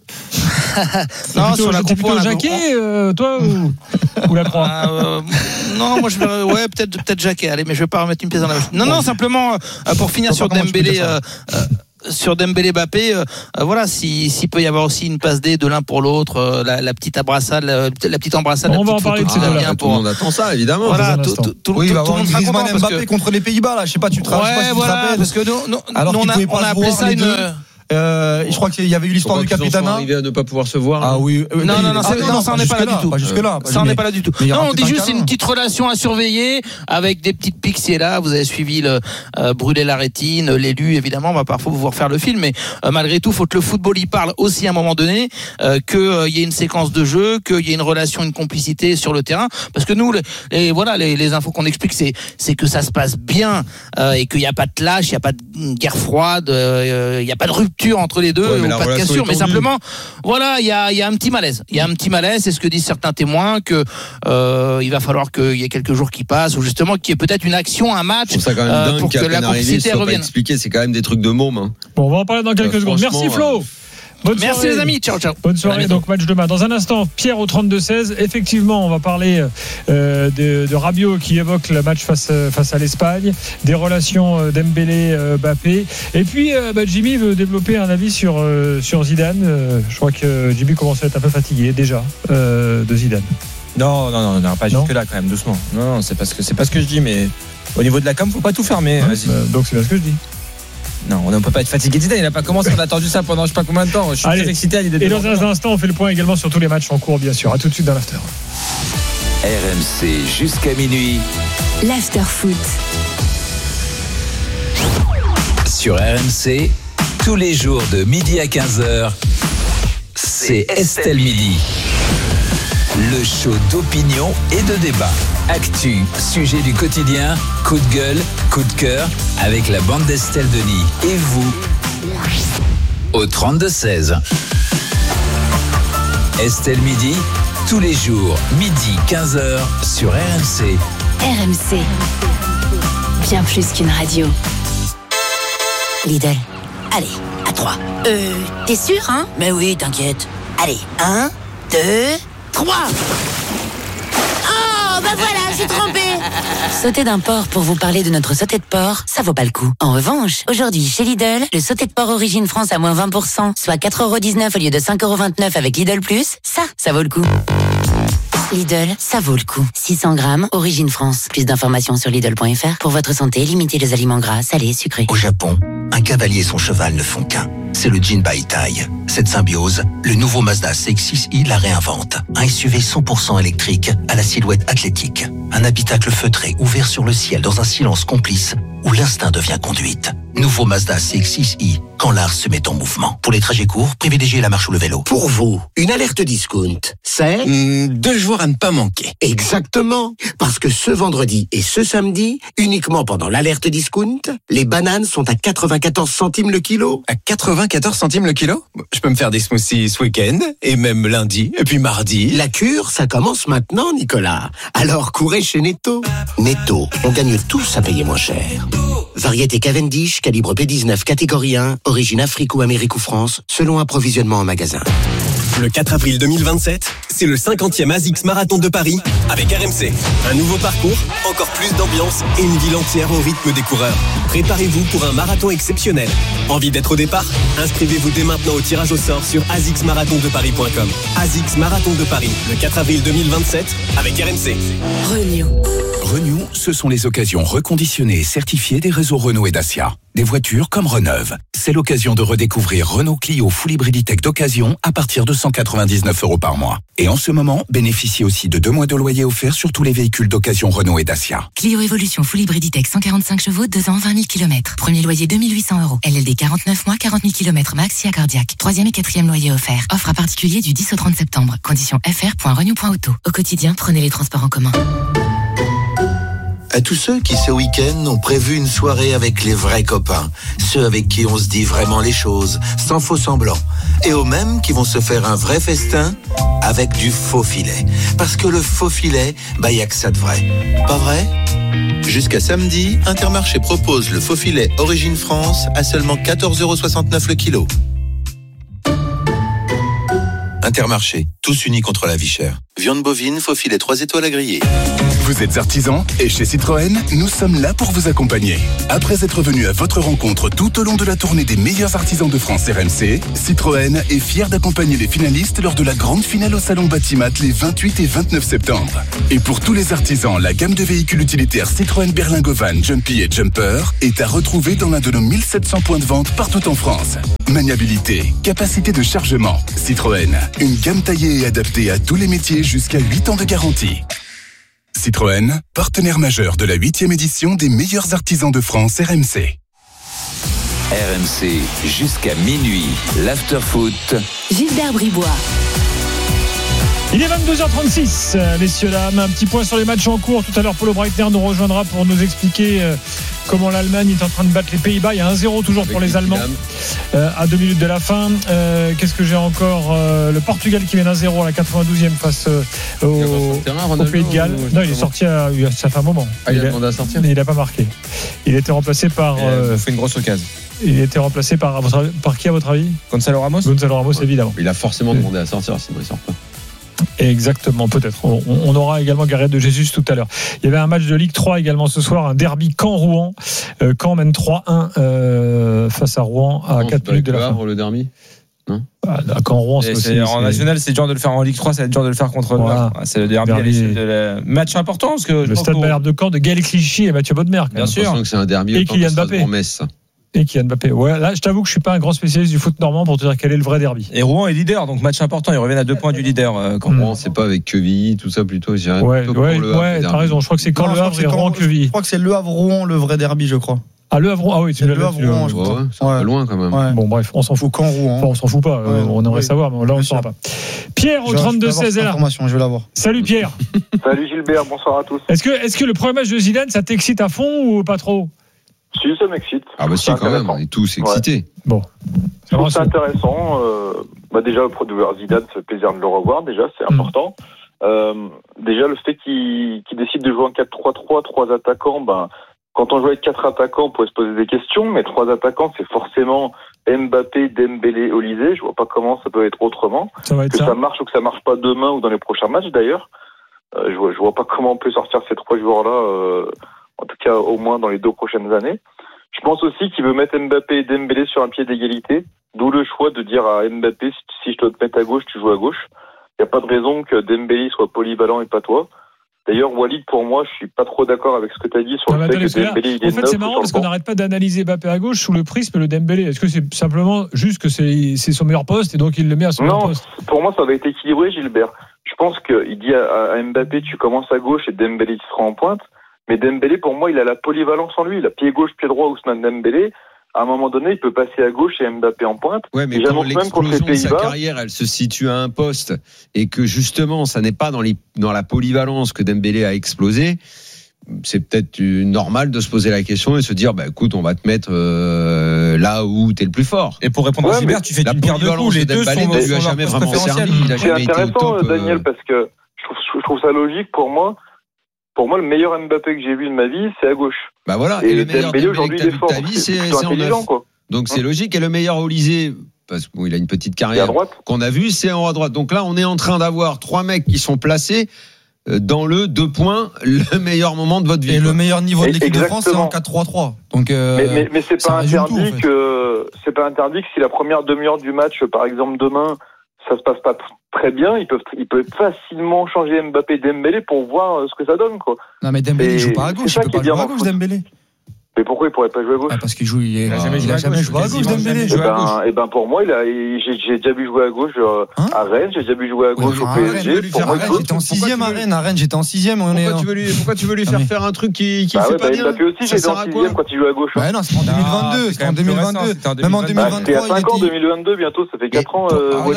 Non, sur la compo. Plutôt Jacquet, toi ou la Croix? Non, moi je vais. Ouais, peut-être Jacquet. Allez, mais je vais pas remettre une pièce dans la. Non, simplement pour finir sur Dembélé. Sur Dembélé Mbappé, voilà, s'il peut y avoir aussi une passe D de l'un pour l'autre, la petite embrassade, la petite embrassade. On va en parler de ces deux-là. Tout le monde attend ça, évidemment. Voilà, tout le monde sera content. Mbappé contre les Pays-Bas, là, je sais pas, tu te rappelles. Parce que nous, on a appelé ça une. Je crois qu'il y avait eu l'histoire du capitana. Arrivé à ne pas pouvoir se voir. Ah oui. Non, ça en est pas là du tout. Pas jusque-là. Ça en est pas là du tout. Non, on dit juste c'est une petite relation à surveiller avec des petites piques ci et là. Vous avez suivi le brûler la rétine, l'élu évidemment. On va parfois vous refaire le film, mais malgré tout, faut que le football y parle aussi à un moment donné, qu'il y ait une séquence de jeu, qu'il y ait une relation, une complicité sur le terrain. Parce que nous, les infos qu'on explique, c'est que ça se passe bien et qu'il n'y a pas de clash, il n'y a pas de guerre froide, il n'y a pas de rupture entre les deux, ou pas de cassure, mais simplement, voilà, il y a un petit malaise. Il y a un petit malaise, c'est ce que disent certains témoins, que il va falloir qu'il y ait quelques jours qui passent, ou justement qu'il y ait peut-être une action, un match, ça quand même dingue pour que la complicité revienne. Expliquer, c'est quand même des trucs de môme. Hein. Bon, on va en parler dans quelques secondes. Merci Flo. Merci les amis, ciao. Bonne soirée, donc match demain. Dans un instant, Pierre au 32-16. Effectivement, on va parler de Rabiot qui évoque le match face à l'Espagne, des relations Dembélé-Mbappé. Et puis, Jimmy veut développer un avis sur Zidane. Je crois que Jimmy commence à être un peu fatigué déjà de Zidane. Non, pas jusque-là quand même, doucement. Non, c'est pas ce que je dis, mais au niveau de la com, faut pas tout fermer. Donc c'est bien ce que je dis. Non, on ne peut pas être fatigué. Il n'a pas commencé, on a attendu ça pendant je sais pas combien de temps. Je suis très excité à l'idée de. Et dans un instant, on fait le point également sur tous les matchs en cours, bien sûr. À tout de suite dans l'after. RMC jusqu'à minuit. L'after foot. Sur RMC, tous les jours de midi à 15h, c'est Estelle Midi. Le show d'opinion et de débat. Actu, sujet du quotidien, coup de gueule, coup de cœur, avec la bande d'Estelle Denis. Et vous, au 32-16. Estelle Midi, tous les jours, midi 15h, sur RMC. RMC, bien plus qu'une radio. Lidl, allez, à 3. T'es sûr, hein? Mais oui, t'inquiète. Allez, 1, 2, 3. Oh, bah voilà, j'ai trompé. Sauter d'un porc pour vous parler de notre sauté de porc, ça vaut pas le coup. En revanche, aujourd'hui, chez Lidl, le sauté de porc Origine France à moins 20%, soit 4,19€ au lieu de 5,29€ avec Lidl Plus, ça vaut le coup. Lidl, ça vaut le coup. 600 grammes, Origine France. Plus d'informations sur Lidl.fr. Pour votre santé, limitez les aliments gras, salés, sucrés. Au Japon, un cavalier et son cheval ne font qu'un. C'est le Jinbaitai. Cette symbiose, le nouveau Mazda CX-6i la réinvente. Un SUV 100% électrique à la silhouette athlétique. Un habitacle feutré ouvert sur le ciel dans un silence complice où l'instinct devient conduite. Nouveau Mazda CX-6i, quand l'art se met en mouvement. Pour les trajets courts, privilégiez la marche ou le vélo. Pour vous, une alerte discount, c'est 2 jours à ne pas manquer. Exactement, parce que ce vendredi et ce samedi, uniquement pendant l'alerte discount, les bananes sont à 94 centimes le kilo. À 94 centimes le kilo? Je peux me faire des smoothies ce week-end, et même lundi, et puis mardi. La cure, ça commence maintenant, Nicolas. Alors courez chez Netto. Netto, on gagne tous à payer moins cher. Variété Cavendish, calibre P19, catégorie 1, origine Afrique ou Amérique ou France, selon approvisionnement en magasin. Le 4 avril 2027, c'est le 50e ASICS Marathon de Paris avec RMC. Un nouveau parcours, encore plus d'ambiance et une ville entière au rythme des coureurs. Préparez-vous pour un marathon exceptionnel. Envie d'être au départ? Inscrivez-vous dès maintenant au tirage au sort sur asicsmarathondeparis.com. ASICS Marathon de Paris, le 4 avril 2027 avec RMC. Renew, ce sont les occasions reconditionnées et certifiées des réseaux Renault et Dacia. Des voitures comme Reneuve. C'est l'occasion de redécouvrir Renault Clio Full Hybriditech d'occasion à partir de 199€ par mois. Et en ce moment, bénéficiez aussi de 2 mois de loyer offert sur tous les véhicules d'occasion Renault et Dacia. Clio Evolution Full Hybriditech 145 chevaux, 2 ans, 20 000 km. Premier loyer 2 800€. LLD 49 mois, 40 000 km max, SIA cardiaque. 3e et 4e loyer offert. Offre à particulier du 10 au 30 septembre. Conditions fr.renew.auto. Au quotidien, prenez les transports en commun. À tous ceux qui, ce week-end, ont prévu une soirée avec les vrais copains, ceux avec qui on se dit vraiment les choses, sans faux semblant, et aux mêmes qui vont se faire un vrai festin avec du faux filet. Parce que le faux filet, y a que ça de vrai. Pas vrai ? Jusqu'à samedi, Intermarché propose le faux filet Origine France à seulement 14,69€ le kilo. Intermarché, tous unis contre la vie chère. Viande bovine, faux filet 3 étoiles à griller. Vous êtes artisan et chez Citroën, nous sommes là pour vous accompagner. Après être venu à votre rencontre tout au long de la tournée des meilleurs artisans de France RMC, Citroën est fier d'accompagner les finalistes lors de la grande finale au Salon Batimat les 28 et 29 septembre. Et pour tous les artisans, la gamme de véhicules utilitaires Citroën Berlingo Van, Jumpy et Jumper est à retrouver dans l'un de nos 1700 points de vente partout en France. Maniabilité, capacité de chargement, Citroën, une gamme taillée et adaptée à tous les métiers jusqu'à 8 ans de garantie. Citroën, partenaire majeur de la 8e édition des meilleurs artisans de France RMC. RMC jusqu'à minuit, l'afterfoot. Gilbert Bribois. Il est 22h36, messieurs, dames. Un petit point sur les matchs en cours. Tout à l'heure, Paulo Breitner nous rejoindra pour nous expliquer comment l'Allemagne est en train de battre les Pays-Bas. Il y a 1-0 toujours pour les Allemands à 2 minutes de la fin. Qu'est-ce que j'ai encore le Portugal qui mène 1-0 à la 92e face au Pays de Galles. Non, il est sorti ça fait un moment. Il a demandé à sortir. Mais il n'a pas marqué. Il a été remplacé par... fait une grosse occasion. Il a été remplacé par qui à votre avis ? Gonzalo Ramos, évidemment. Il a forcément demandé à sortir, sinon il sort pas. Exactement, peut-être. On aura également Gareth de Jesus tout à l'heure. Il y avait un match de Ligue 3 également ce soir, un derby Caen-Rouen. Caen mène 3-1 face à Rouen à 4 minutes de la fin. Le derby ? Non. Caen-Rouen, c'est aussi. En national, c'est dur de le faire. En Ligue 3, c'est dur de le faire contre. C'est le derby. Match important parce que le Stade Malherbe de Caen de Gaël Clichy et Mathieu Bodmer. Bien sûr. Que c'est un derby. Et Kylian Mbappé. Et Kylian Mbappé. Ouais, là, je t'avoue que je suis pas un grand spécialiste du foot normand pour te dire quel est le vrai derby. Et Rouen est leader, donc match important. Ils reviennent à 2 points du leader. Rouen, c'est pas avec Quevilly, tout ça plutôt. Ouais, t'as raison. Je crois que c'est quand Le Havre et Rouen Quevilly. Je crois que c'est Le Havre-Rouen le vrai derby, je crois. Ah, Le Havre, oui, c'est Le Havre-Rouen, je crois. C'est un peu loin quand même. Ouais. Bon, bref, on s'en fout. Rouen. Enfin, on s'en fout pas. On aimerait savoir, mais là, on ne saura pas. Pierre au 32-16 est là. Je vais l'avoir. Salut Pierre. Salut Gilbert, bonsoir à tous. Est-ce que le premier match de Zidane, ça t'excite à fond ou pas trop ? Si, ça m'excite. Ah bah si, quand même, on est tous excités. Bon. Je trouve ça intéressant. Déjà, pour Zidane, ça fait plaisir de le revoir, déjà, c'est important. Déjà, le fait qu'il décide de jouer en 4-3-3, 3 attaquants, quand on joue avec 4 attaquants, on pourrait se poser des questions, mais 3 attaquants, c'est forcément Mbappé, Dembélé, Olysée. Je vois pas comment ça peut être autrement. Ça marche ou que ça marche pas demain ou dans les prochains matchs, d'ailleurs. Je vois pas comment on peut sortir ces 3 joueurs-là, en tout cas au moins dans les 2 prochaines années. Je pense aussi qu'il veut mettre Mbappé et Dembélé sur un pied d'égalité, d'où le choix de dire à Mbappé, si je dois te mettre à gauche, tu joues à gauche. Il n'y a pas de raison que Dembélé soit polyvalent et pas toi. D'ailleurs, Walid, pour moi, je suis pas trop d'accord avec ce que tu as dit sur le fait que Dembélé il est neuf. En fait, c'est marrant parce qu'on n'arrête pas d'analyser Mbappé à gauche sous le prisme le Dembélé. Est-ce que c'est simplement juste que c'est son meilleur poste et donc il le met à son meilleur poste ? Non, pour moi, ça va être équilibré, Gilbert. Je pense qu'il dit à Mbappé, tu commences à gauche et Dembélé tu seras en pointe. Mais Dembélé, pour moi, il a la polyvalence en lui. Il a pied gauche, pied droit, Ousmane Dembélé. À un moment donné, il peut passer à gauche et Mbappé en pointe. Ouais, mais quand l'explosion de sa carrière, elle se situe à un poste et que justement, ça n'est pas dans la polyvalence que Dembélé a explosé, c'est peut-être normal de se poser la question et se dire, écoute, on va te mettre là où t'es le plus fort. Et pour répondre à Gilbert, tu fais une pierre de coups. Les deux Dembélé ne lui a jamais vraiment servi. Il a jamais été au top. C'est intéressant, Daniel, parce que je trouve ça logique pour moi. Pour moi, le meilleur Mbappé que j'ai vu de ma vie, c'est à gauche. Voilà. Et le meilleur Dembélé que t'as vu de ta vie, c'est en neuf. Donc c'est logique. Et le meilleur Olysée, parce qu'il a une petite carrière qu'on a vu, c'est en à droite. Donc là, on est en train d'avoir 3 mecs qui sont placés dans le 2 points, le meilleur moment de votre vie. Et le meilleur niveau de l'équipe de France, c'est en 4-3-3. Donc, mais c'est pas interdit c'est pas interdit que si la première demi-heure du match, par exemple demain, ça se passe pas très bien, ils peuvent facilement changer Mbappé et Dembélé pour voir ce que ça donne, quoi. Non, mais Dembélé joue pas à gauche, il peut pas jouer à gauche, Dembélé. Mais pourquoi il pourrait pas jouer à gauche ? Parce qu'il il a jamais joué à gauche, Dembélé. Et pour moi, j'ai déjà vu jouer à gauche à Rennes, j'ai déjà vu jouer à gauche au PSG. J'étais en 6ème à Rennes. À Rennes, j'étais en 6ème. Pourquoi tu veux lui faire un truc qui fait pas bien ? Mbappé aussi, j'étais en 6ème quand il jouait à gauche. Non, c'est en 2022. Même en 2023. C'était à 5 ans, 2022, bientôt, ça fait 4 ans.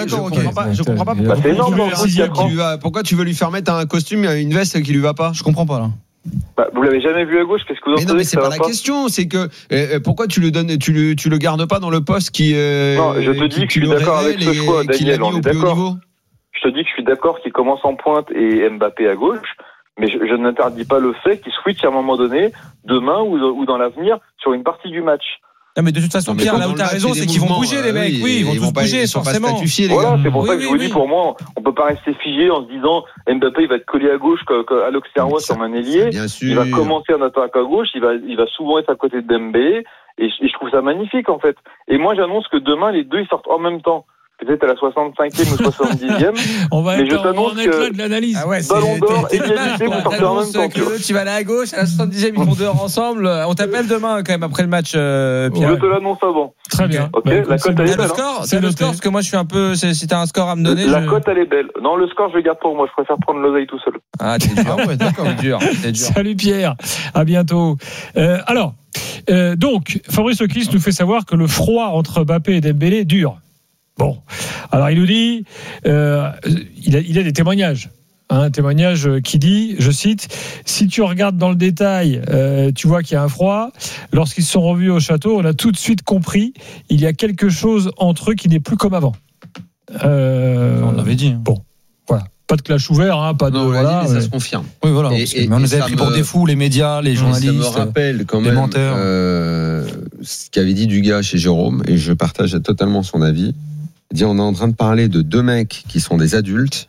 Je comprends pas. C'est énorme. Pourquoi tu veux lui faire mettre un costume, une veste qui lui va pas ? Je comprends pas, là. Vous l'avez jamais vu à gauche, qu'est-ce que vous en pensez? Mais non, mais c'est pas la question, c'est que pourquoi tu le donnes, tu le gardes pas dans le poste qui non, je te dis que je suis d'accord avec ce choix, Daniel, on est d'accord. Je te dis que je suis d'accord qu'il commence en pointe et Mbappé à gauche, mais je n'interdis pas le fait qu'il switch à un moment donné, demain ou dans l'avenir, sur une partie du match. Non, mais de toute façon, Pierre, là où t'as raison, c'est qu'ils vont bouger, les mecs. Oui, ils vont tous bouger, forcément. Voilà, c'est pour ça que je vous dis, pour moi, on peut pas rester figé en se disant, Mbappé, il va être collé à gauche, à l'Auxerrois comme un ailier. Il va commencer en attaque à gauche, il va souvent être à côté de Dembélé, et je trouve ça magnifique, en fait. Et moi, j'annonce que demain, les deux, ils sortent en même temps. Peut-être à la 65e ou 70e. On va être en éclat de l'analyse. Ah ouais, Ballon d'or et égalité, vous sortez en même temps. Tu vas aller à gauche, à la 70e, ils font deux ensemble. On t'appelle demain, quand même, après le match, Pierre. Je te l'annonce avant. Très bien. Ok, la cote, elle est belle. C'est le score, parce que moi, je suis un peu, si t'as un score à me donner. La cote, elle est belle. Non, le score, je le garde pour moi. Je préfère prendre l'oseille tout seul. Ah, t'es dur. Ouais, d'accord, c'est dur. Salut Pierre. À bientôt. Alors, donc, Fabrice Oclis nous fait savoir que le froid entre Mbappé et Dembélé dure. Bon, alors il nous dit, il a des témoignages. Un témoignage qui dit, je cite, si tu regardes dans le détail, tu vois qu'il y a un froid. Lorsqu'ils se sont revus au château, on a tout de suite compris, il y a quelque chose entre eux qui n'est plus comme avant. On l'avait dit. Bon, voilà. Pas de clash ouvert, hein, pas de. Non, voilà, ça se confirme. Oui, voilà. Mais on nous avait pris pour des fous, les médias, les journalistes. Ça me rappelle quand même ce qu'avait dit Dugas chez Jérôme, et je partage totalement son avis. Il dit, on est en train de parler de deux mecs qui sont des adultes,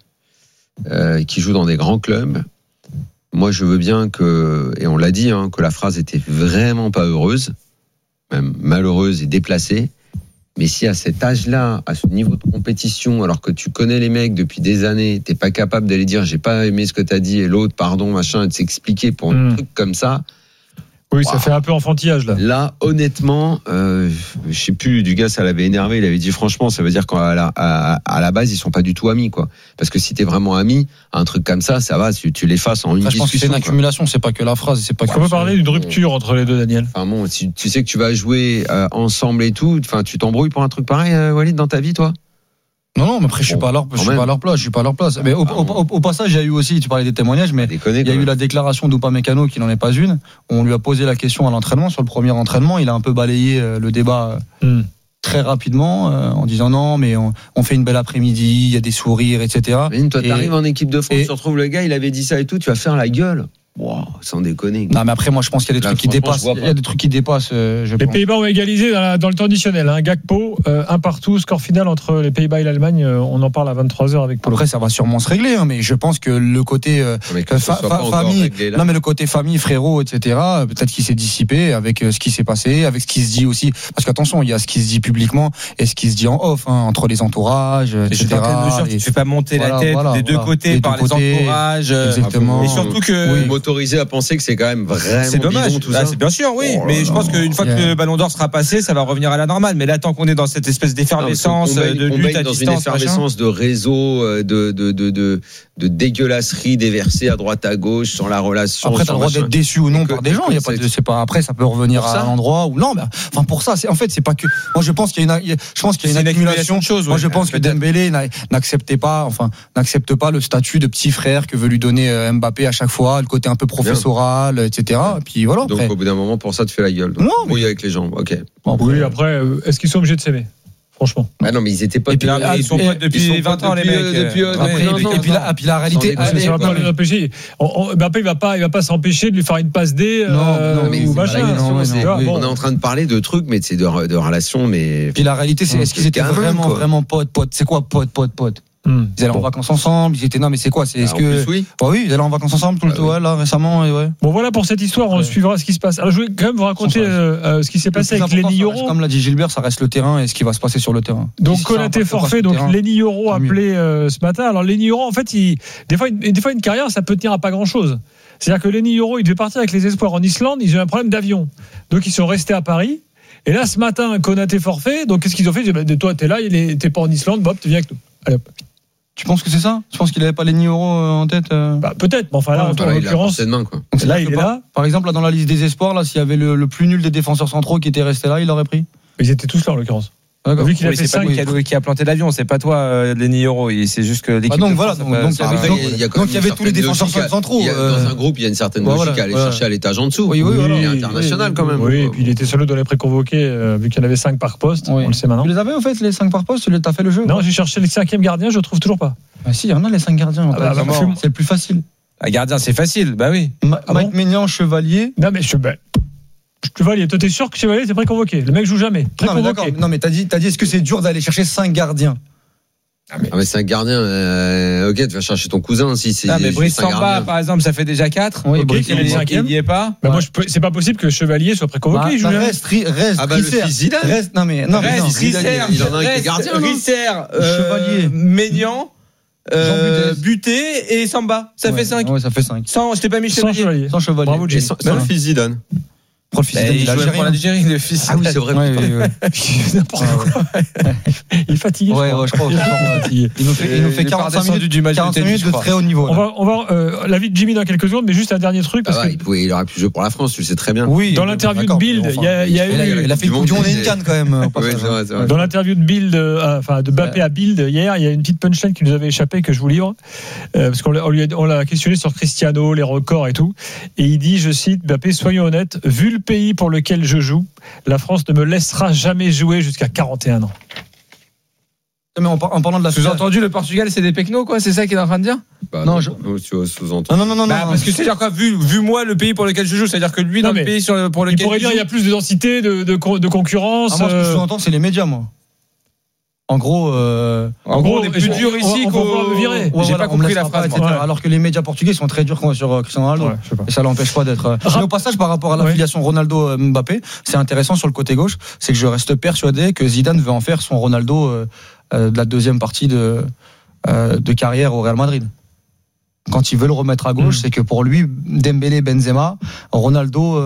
qui jouent dans des grands clubs. Moi, je veux bien que, et on l'a dit, hein, que la phrase était vraiment pas heureuse, même malheureuse et déplacée. Mais si à cet âge-là, à ce niveau de compétition, alors que tu connais les mecs depuis des années, t'es pas capable d'aller dire j'ai pas aimé ce que t'as dit et l'autre pardon machin et de s'expliquer pour un truc comme ça. Oui, ça fait un peu enfantillage là. Là, honnêtement, je sais plus, Dugas, ça l'avait énervé. Il avait dit franchement, ça veut dire qu'à la base, ils sont pas du tout amis, quoi. Parce que si t'es vraiment ami, un truc comme ça va, tu l'effaces en une discussion. Je pense que c'est une accumulation, c'est pas que la phrase, c'est pas. On peut parler d'une rupture entre les deux, Daniel. Enfin bon, si tu sais que tu vas jouer ensemble et tout, enfin, tu t'embrouilles pour un truc pareil, Walid, dans ta vie, toi? Non, mais après, je suis pas à leur place. Mais au passage, il y a eu aussi, tu parlais des témoignages, mais il y a eu la déclaration d'Upamecano qui n'en est pas une. On lui a posé la question à l'entraînement, sur le premier entraînement, il a un peu balayé le débat très rapidement, en disant non, mais on fait une belle après-midi, il y a des sourires, etc. Mais toi, t'arrives en équipe de France, tu retrouves le gars, il avait dit ça et tout, tu vas faire la gueule. Wow, sans déconner. Non, mais après, moi, je pense qu'il y a des trucs qui dépassent. Il y a des trucs qui dépassent. Les Pays-Bas ont égalisé dans le temps additionnel. Gakpo, un partout, score final entre les Pays-Bas et l'Allemagne. On en parle à 23h avec Polo. Après, ça va sûrement se régler, mais je pense que le côté famille, non, mais le côté famille, frérot, etc. Peut-être qu'il s'est dissipé avec ce qui s'est passé, avec ce qui se dit aussi. Parce qu'attention, il y a ce qui se dit publiquement et ce qui se dit en off, entre les entourages, etc. Dans quelle mesure tu fais pas monter la tête des deux côtés par les entourages. Exactement. Et surtout que autorisé à penser que c'est quand même vraiment c'est dommage bidon, tout ça. C'est bien sûr mais je pense qu'une fois que le Ballon d'Or sera passé, ça va revenir à la normale, mais là tant qu'on est dans cette espèce d'effervescence de lutte à dans distance, une effervescence de réseau de dégueulasserie déversée à droite à gauche sans la relation. Après t'as le droit d'être déçu ou non par des gens, il y a pas de, c'est pas, après ça peut revenir à un endroit ou non, mais enfin pour ça c'est en fait c'est pas que moi je pense qu'il y a une accumulation de choses. Moi je pense que Dembélé n'accepte pas le statut de petit frère que veut lui donner Mbappé à chaque fois, le côté un peu professoral, etc. Et puis voilà. Donc au bout d'un moment, pour ça, tu fais la gueule. Non, mais... Oui, avec les gens. Ok. Oui, après, est-ce qu'ils sont obligés de s'aimer? Franchement. Ah non, mais ils étaient pas. Ils sont potes depuis 20 ans, les mecs. Et puis la réalité. Ça va pas les empêcher. Mbappé, il va pas s'empêcher de lui faire une passe D ou machin. On est en train de parler de trucs, mais c'est de relations, mais. Puis la réalité, c'est est-ce qu'ils étaient vraiment potes? C'est quoi potes? Ils allaient en vacances ensemble, ils étaient non mais c'est quoi, c'est est-ce que oui. Bah oui, ils allaient en vacances ensemble tout le temps là récemment et ouais. Bon voilà pour cette histoire, on suivra ce qui se passe. Alors je vais quand même vous raconter ce qui s'est passé avec Lenny Yoro. Comme l'a dit Gilbert, ça reste le terrain et ce qui va se passer sur le terrain. Donc Konaté forfait, donc Lenny Yoro appelé ce matin. Alors Lenny Yoro en fait, des fois une carrière ça peut tenir à pas grand-chose. C'est-à-dire que Lenny Yoro, il devait partir avec les espoirs en Islande, ils ont eu un problème d'avion. Donc ils sont restés à Paris. Et là ce matin Konaté forfait, donc qu'est-ce qu'ils ont fait? Ils ont dit toi t'es là, t'es pas en Islande, Bob, tu viens avec nous. Allez hop. Tu penses que c'est ça? Je pense qu'il avait pas les Euro en tête. Peut-être, mais enfin là, en l'occurrence, là il est là. Par exemple, là, dans la liste des espoirs, là, s'il y avait le plus nul des défenseurs centraux qui était resté là, il l'aurait pris. Ils étaient tous là en l'occurrence. Vu qu'il a fait c'est pas lui qui a planté l'avion, c'est pas toi, Lenny Euro. C'est juste que l'équipe. Donc voilà, donc il y avait tous les défenseurs centraux. Dans un groupe, il y a une certaine logique à aller chercher à l'étage en dessous. Il est international quand même. Oui, et puis il était seul dans les préconvoqués, vu qu'il y en avait 5 par poste. On le sait maintenant. Tu les avais en fait, les 5 par poste? Tu as fait le jeu? Non, j'ai cherché le 5e gardien, je le trouve toujours pas. Si, il y en a les 5 gardiens. C'est le plus facile. Un gardien, c'est facile, bah oui. Mike Maignan, Chevalier. Non, mais Chevalier, toi t'es sûr que Chevalier c'est préconvoqué? Le mec joue jamais. Préconvoqué. Non, mais t'as dit, est-ce que c'est dur d'aller chercher 5 gardiens? Mais 5 gardiens, ok, tu vas chercher ton cousin si c'est. Mais Brice Samba, par exemple, ça fait déjà 4. Oui, Brice, il n'y est pas. Moi, c'est pas possible que Chevalier soit préconvoqué. Il joue jamais. Reste le fils Zidane. Reste, il en a un qui est gardien. Risser, Chevalier, Maignan. Buté et Samba, ça fait 5. Ouais, ça fait 5. Je t'ai pas mis Chevalier. Sans Chevalier. Bravo, Jay. Sans le fils Zidane. Il jouait pour l'Algérie, le fils. Ah oui, c'est vrai. N'importe quoi. Il est fatigué. Ouais, je crois. Il nous fait 45 minutes de très haut niveau. On va l'avis de Jimmy dans quelques secondes, mais juste un dernier truc. Il aurait pu jouer pour la France, tu le sais très bien. Oui. Dans l'interview de Bild, il a fait une coupe du monde et une canne quand même. Dans l'interview de Bild, de Mbappé à Bild hier, il y a une petite punchline qui nous avait échappé que je vous livre, parce qu'on l'a questionné sur Cristiano, les records et tout, et il dit, je cite, Mbappé, soyons honnêtes, vu le pays pour lequel je joue, la France ne me laissera jamais jouer jusqu'à 41 ans. Mais en parlant de la sous-entendu, le Portugal, c'est des pecnos, quoi. C'est ça qu'il est en train de dire? Non, sous-entendu. Non. Parce que c'est-à-dire quoi, vu moi le pays pour lequel je joue, c'est-à-dire que lui dans le pays pour lequel il pourrait dire il y a plus de densité, de concurrence. Moi, ce que je sous-entends, c'est les médias, moi. En gros, on est plus dur ici qu'on virer. J'ai pas compris la phrase. Alors que les médias portugais sont très durs sur Cristiano Ronaldo. Et ça l'empêche pas d'être. Mais au passage, par rapport à l'affiliation Ronaldo-Mbappé, c'est intéressant sur le côté gauche, c'est que je reste persuadé que Zidane veut en faire son Ronaldo de la deuxième partie de carrière au Real Madrid. Quand il veut le remettre à gauche, c'est que pour lui, Dembélé, Benzema, Ronaldo,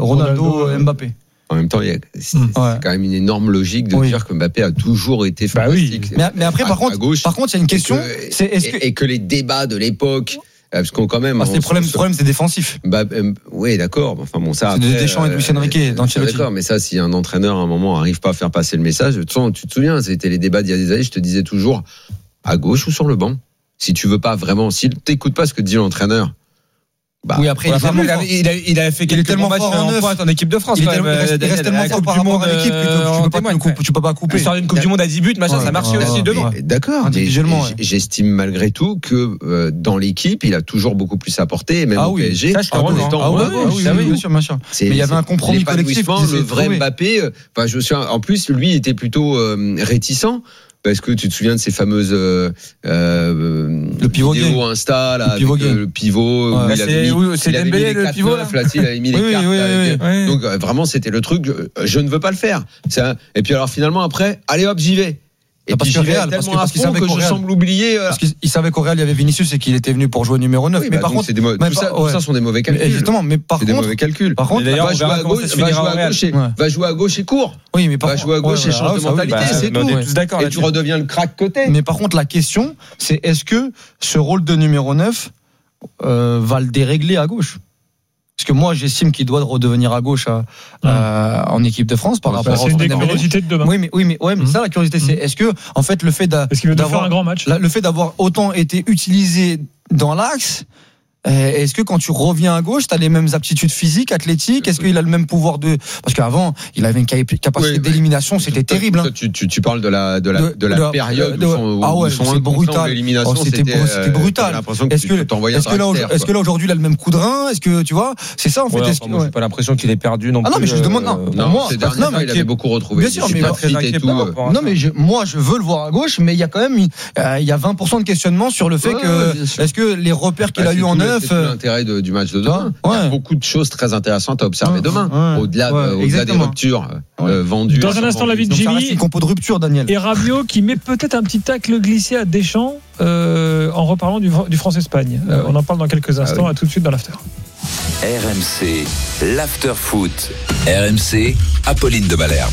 Mbappé. En même temps, c'est quand même une énorme logique de dire que Mbappé a toujours été fantastique. Mais après, par contre, il y a une question. Et que les débats de l'époque, parce qu'on quand même. Le problème, c'est défensif. Oui, d'accord. Enfin bon, ça. C'est Deschamps et Luis Enrique dans Chelsea. D'accord, mais ça, si un entraîneur à un moment n'arrive pas à faire passer le message, tu te souviens, c'était les débats d'il y a des années. Je te disais toujours à gauche ou sur le banc. Si tu veux pas vraiment, si t'écoutes pas ce que dit l'entraîneur. Oui, après, il a fait quelques bons matchs en pointe en équipe de France. Il reste tellement fort par rapport à l'équipe que tu peux pas couper. Sur une Coupe du Monde à 10 buts, machin, ça marchait aussi devant. D'accord, mais j'estime malgré tout que dans l'équipe, il a toujours beaucoup plus apporté, même au PSG. Ça, je te rejoins. Bien sûr. Mais il y avait un compromis collectif. Le vrai Mbappé, en plus, lui, il était plutôt réticent. Parce que tu te souviens de ces fameuses le pivot vidéos Insta là, le pivot où il avait mis le pivot là, il avait mis les cartes. Donc vraiment c'était le truc, je ne veux pas le faire. Et puis alors finalement après, allez hop, j'y vais. Et parce puis que Real, parce qu'il savait que je semble oublier. Parce qu'il savait qu'au Real il y avait Vinicius et qu'il était venu pour jouer numéro 9. Mais par contre, tout ça sont des mauvais calculs. Exactement, mais par contre, des mauvais calculs. Par contre, va jouer à gauche et court. Oui, mais va jouer à gauche et change de mentalité, c'est tout. On est tous d'accord. Et tu redeviens le crack côté. Mais par contre, la question, c'est est-ce que ce rôle de numéro 9 va le dérégler à gauche? Parce que moi, j'estime qu'il doit redevenir à gauche en équipe de France par rapport à. C'est une des curiosités de demain. Oui, mais ça, la curiosité, c'est est-ce que, en fait, le fait d'avoir un grand match, le fait d'avoir autant été utilisé dans l'axe. Est-ce que quand tu reviens à gauche, tu as les mêmes aptitudes physiques, athlétiques? Est-ce qu'il a le même pouvoir de... Parce qu'avant, il avait une capacité d'élimination, c'était terrible. Tu parles de la période où son brutal. L'élimination, c'était brutal. Est-ce que là aujourd'hui, il a le même coup de rein? Est-ce que tu vois? C'est ça en fait. J'ai pas l'impression qu'il est perdu non plus. Ah non, mais je lui demande. Non, ces derniers temps, il avait beaucoup retrouvé. Bien sûr, mais non, mais moi, je veux le voir à gauche, mais il y a quand même 20% de questionnement sur le fait que est-ce que les repères qu'il a eu en œuvre. C'est l'intérêt du match de demain. Il y a beaucoup de choses très intéressantes à observer demain. Au-delà des ruptures vendues. Dans un instant, l'avis de Jimmy. Une compo de rupture, Daniel. Et Rabiot qui met peut-être un petit tacle glissé à Deschamps en reparlant du France-Espagne. On en parle dans quelques instants. À tout de suite dans l'after. RMC, l'after foot. RMC, Apolline de Malherbe.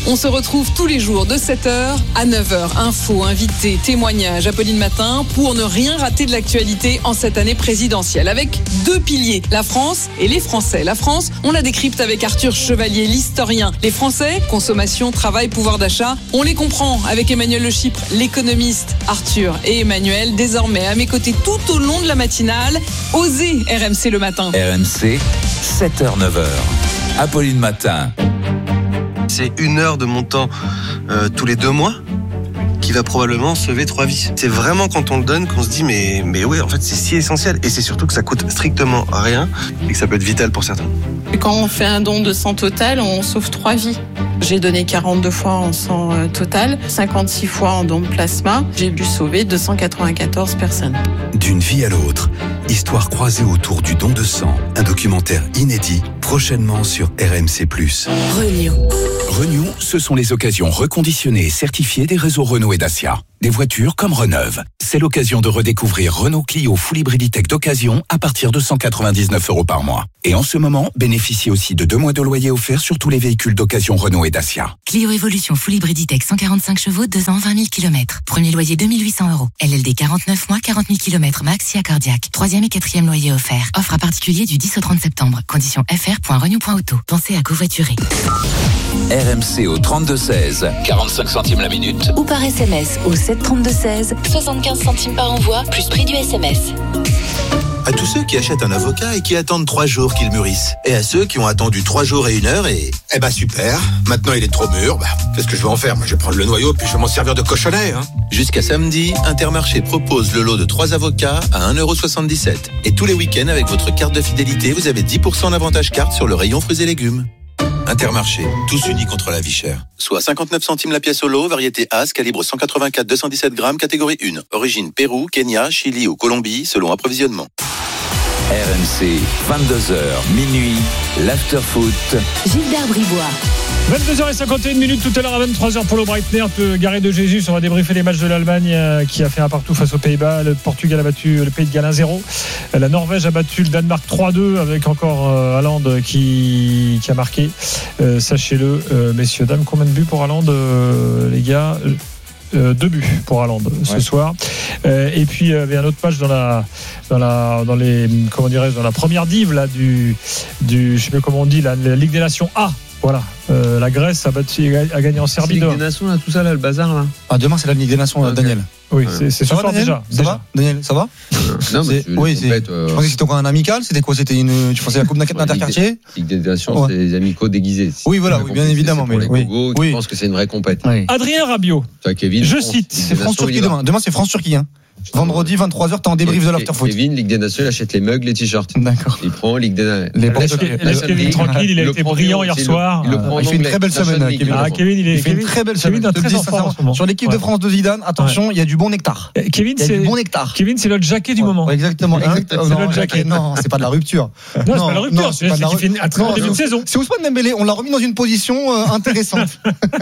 On se retrouve tous les jours de 7h à 9h. Infos, invités, témoignages, Apolline Matin pour ne rien rater de l'actualité en cette année présidentielle. Avec 2 piliers, la France et les Français. La France, on la décrypte avec Arthur Chevalier, l'historien. Les Français, consommation, travail, pouvoir d'achat, on les comprend avec Emmanuel Le Chypre, l'économiste. Arthur et Emmanuel, désormais à mes côtés tout au long de la matinale. Osez RMC le matin. RMC, 7h-9h. Apolline Matin. C'est 1 heure de mon temps tous les 2 mois qui va probablement sauver 3 vies. C'est vraiment quand on le donne qu'on se dit mais oui, en fait c'est si essentiel, et c'est surtout que ça coûte strictement rien et que ça peut être vital pour certains. Et quand on fait un don de sang total, on sauve 3 vies. J'ai donné 42 fois en sang total, 56 fois en don de plasma. J'ai dû sauver 294 personnes. D'une vie à l'autre, histoire croisée autour du don de sang. Un documentaire inédit, prochainement sur RMC+. Renew, ce sont les occasions reconditionnées et certifiées des réseaux Renault et Dacia. Des voitures comme Reneuve. C'est l'occasion de redécouvrir Renault Clio Full Hybrid Tech d'occasion à partir de 199 € par mois. Et en ce moment, bénéficiez aussi de 2 mois de loyer offerts sur tous les véhicules d'occasion Renault et Dacia. Clio Evolution Full Hybrid Tech 145 chevaux, 2 ans, 20 000 km. Premier loyer 2 800 €. LLD 49 mois, 40 000 km max, si cardiaque. 3e et 4e loyer offert. Offre à particulier du 10 au 30 septembre. Conditions fr.renew.auto. Pensez à covoiturer. RMC au 32-16, 45 centimes la minute. Ou par SMS au 732-16, 75 centimes par envoi, plus prix du SMS. À tous ceux qui achètent un avocat et qui attendent 3 jours qu'il mûrisse. Et à ceux qui ont attendu 3 jours et 1 heure et... Eh ben super, maintenant il est trop mûr, qu'est-ce que je vais en faire? Moi je vais prendre le noyau puis je vais m'en servir de cochonnet. Jusqu'à samedi, Intermarché propose le lot de 3 avocats à 1,77 €. Et tous les week-ends avec votre carte de fidélité, vous avez 10% d'avantage carte sur le rayon fruits et légumes. Intermarché, tous unis contre la vie chère. Soit 59 centimes la pièce au lot, variété As, calibre 184-217 grammes, catégorie 1. Origine Pérou, Kenya, Chili ou Colombie, selon approvisionnement. RMC, 22h, minuit, l'after-foot. Gilbert Bribois. 22h51 tout à l'heure à 23h pour le Breitner Garé de Jésus. On va débriefer les matchs de l'Allemagne qui a fait un partout face aux Pays-Bas. Le Portugal a battu le Pays de Galles 1-0. La Norvège a battu le Danemark 3-2 avec encore Haaland qui a marqué. Sachez-le, messieurs, dames, combien de buts pour Haaland, les gars? 2 buts pour Haaland ce soir. Et puis il y avait un autre match dans la première div là du je sais pas comment on dit la Ligue des Nations A. Voilà, la Grèce a gagné en Serbie. C'est la Ligue des Nations là, tout ça là, le bazar là. Demain c'est la Ligue des Nations, okay. Daniel. Oui, c'est ce soir déjà. Ça va, Daniel, ça va? Non, mais je pensais que c'était encore un amical. C'était quoi? C'était tu pensais la Coupe d'Interquartier? Ligue des Nations, c'est des amicaux déguisés. Oui, voilà, bien évidemment. Mais je pense que c'est une vraie compétition. Oui. Adrien Rabiot. Kevin, je cite. C'est France-Turquie demain. Demain c'est France-Turquie. Vendredi 23h, t'es en débrief de l'afterfoot. Kevin, Ligue des Nations, il achète les mugs, les t-shirts. D'accord. Il prend Ligue des Nations. Laisse Kevin tranquille, il a été brillant hier soir. Il fait une très belle semaine, Kevin. Kevin, il fait une très belle semaine. Sur l'équipe de France de Zidane, attention, il y a du bon nectar. Kevin, c'est le Jacquet du moment. Exactement. C'est le Jacquet. Non, c'est pas de la rupture. Non, c'est pas de la rupture. C'est qu'il fait un très bon début de saison. C'est Ousmane Dembélé. On l'a remis dans une position intéressante.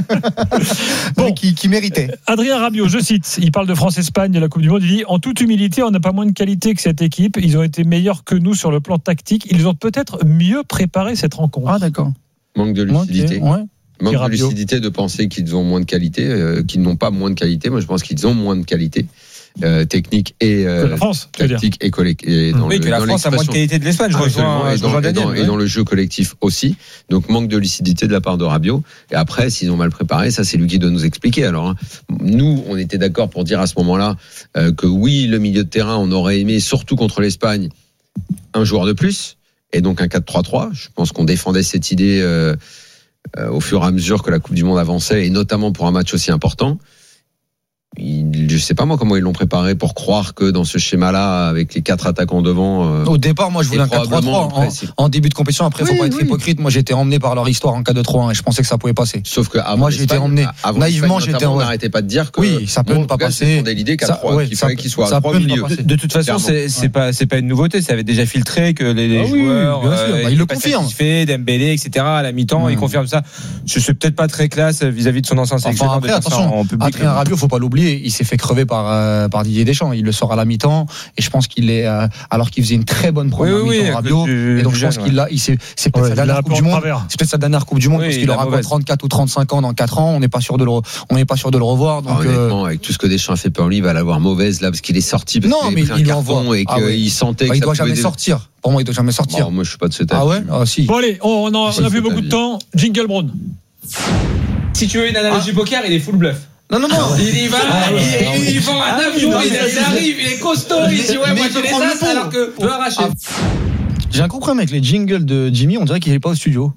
Qui méritait. Adrien Rabiot, je cite, il parle de France-Espagne, de la Coupe du Monde. Il dit, en toute humilité, on n'a pas moins de qualité que cette équipe. Ils ont été meilleurs que nous sur le plan tactique. Ils ont peut-être mieux préparé cette rencontre. Ah, d'accord. Manque de lucidité. Manque de lucidité de penser qu'ils ont moins de qualité, qu'ils n'ont pas moins de qualité. Moi, je pense qu'ils ont moins de qualité. Technique et la France, tactique et collectif. Oui, que la France a moins de qualité de l'Espagne. Et dans le jeu collectif aussi. Donc manque de lucidité de la part de Rabiot. Et après, s'ils ont mal préparé, ça c'est lui qui doit nous expliquer. Alors nous, on était d'accord pour dire à ce moment-là que oui, le milieu de terrain, on aurait aimé, surtout contre l'Espagne, un joueur de plus et donc un 4-3-3. Je pense qu'on défendait cette idée au fur et à mesure que la Coupe du Monde avançait et notamment pour un match aussi important. Je sais pas moi comment ils l'ont préparé pour croire que dans ce schéma-là, avec les 4 attaquants devant. Au départ, moi je voulais un 4-3-3 en début de compétition. Après, faut pas être hypocrite. Moi, j'étais emmené par leur histoire en 4-2-3-1 et je pensais que ça pouvait passer. Sauf que moi, j'étais emmené. Naïvement, on n'arrêtait pas de dire que. Oui, ça peut ne pas passer. L'idée qu'il fallait qu'il soit à 3 milieux. De toute façon, c'est pas une nouveauté. Ça avait déjà filtré que les joueurs. Ils le confirment. Dembélé, etc. À la mi-temps, ils confirment ça. C'est peut-être pas très classe vis-à-vis de son ancien sélectionneur. Après, attention, Adrien Rabiot, faut pas l'oublier. oublier, il s'est fait crever par Didier Deschamps. Il le sort à la mi-temps et je pense qu'il est alors qu'il faisait une très bonne première mi-temps Rabiot. Et donc je pense c'est peut-être sa dernière Coupe du Monde. C'est peut-être sa dernière Coupe du Monde parce qu'il aura 34 ou 35 ans dans 4 ans. On n'est pas sûr de le revoir. Donc honnêtement, avec tout ce que Deschamps a fait pour lui, il va l'avoir mauvaise là parce qu'il est sorti parce qu'il a pris un carton et qu'il sentait que il doit jamais sortir. Pour moi, il doit jamais sortir. Moi, je suis pas de ce type. Ah ouais? Ah si. Bon allez, on a plus beaucoup de temps. Jingle Brown. Si tu veux une analogie poker, il est full bluff. Non. Il y va, il vend un avion, il arrive, il est costaud, il dit ouais, moi je les as alors que peut arracher. J'ai un problème avec les jingles de Jimmy, on dirait qu'il est pas au studio.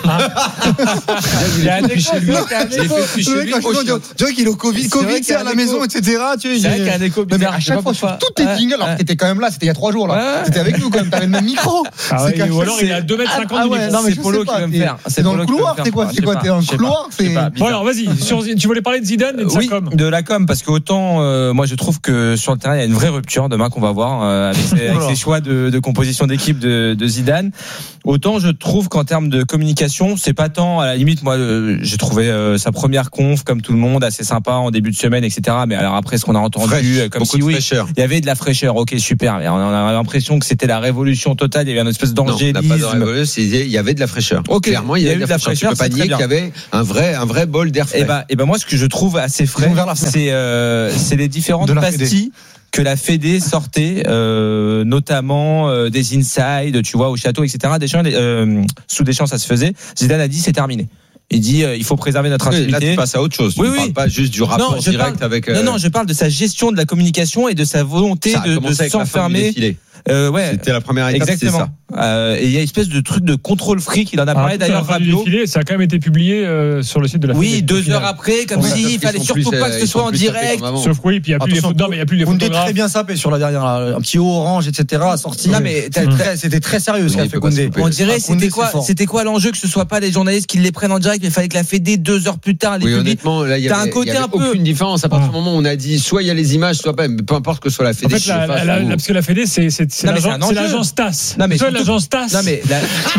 Il a fait chez lui. Tu vois qu'il est au Covid, c'est à la maison, etc. C'est vrai qu'il y a un écho bizarre. À chaque fois, sur tous tes jingles, alors que t'étais quand même là, c'était il y a 3 jours là. T'étais avec nous quand même, t'avais le même micro. Ou alors il est à 2,50 m. Non, mais c'est Polo qui va me faire. C'est dans le couloir, c'est quoi? T'es dans le couloir? Bon, alors vas-y, tu voulais parler de Zidane et de sa com. De la com, parce qu'autant, moi je trouve que sur le terrain, il y a une vraie rupture demain qu'on va voir avec ses choix de composition d'équipe de Zidane. Autant je trouve qu'en termes de communication, c'est pas tant, à la limite, moi j'ai trouvé sa première conf comme tout le monde assez sympa en début de semaine, etc. Mais alors après ce qu'on a entendu, comme si il y avait de la fraîcheur, ok super, mais on a l'impression que c'était la révolution totale, il y avait une espèce d'angélisme. Non, on n'a pas de révolution, il y avait de la fraîcheur. Okay. Clairement, il y avait de la fraîcheur. Tu peux pas nier qu'il y avait un vrai bol d'air frais. Et ben moi ce que je trouve assez frais, c'est les différentes pastilles que la Fédé sortait, notamment des inside, tu vois, au château, etc. Sous Deschamps, ça se faisait. Zidane a dit c'est terminé. Il dit il faut préserver notre intimité. Là tu passes à autre chose. Tu ne parles pas juste du rapport direct avec. Non, je parle de sa gestion de la communication et de sa volonté de s'enfermer. C'était la première étape. Exactement. Et il y a une espèce de truc de contrôle fric. Il en a parlé d'ailleurs. Rabiot. Ça a quand même été publié sur le site de la Fédé. Oui, 2 heures après, comme s'il fallait surtout pas que ce soit en direct. Sauf que puis il y a plus les photographes. Vous me dites très bien sapé sur la dernière, un petit haut orange, etc. Sorti. Non mais c'était très sérieux ce qu'a fait Koundé. On dirait c'était quoi l'enjeu que ce soit pas les journalistes qui les prennent en direct, mais il fallait que la Fédé 2 heures plus tard. Oui, honnêtement, là il y a aucune différence à partir du moment où on a dit soit il y a les images, soit pas. Peu importe que ce soit la Fédé. En fait, parce que la Fédé c'est l'agence TASS. Non mais l'agence TASS. Non mais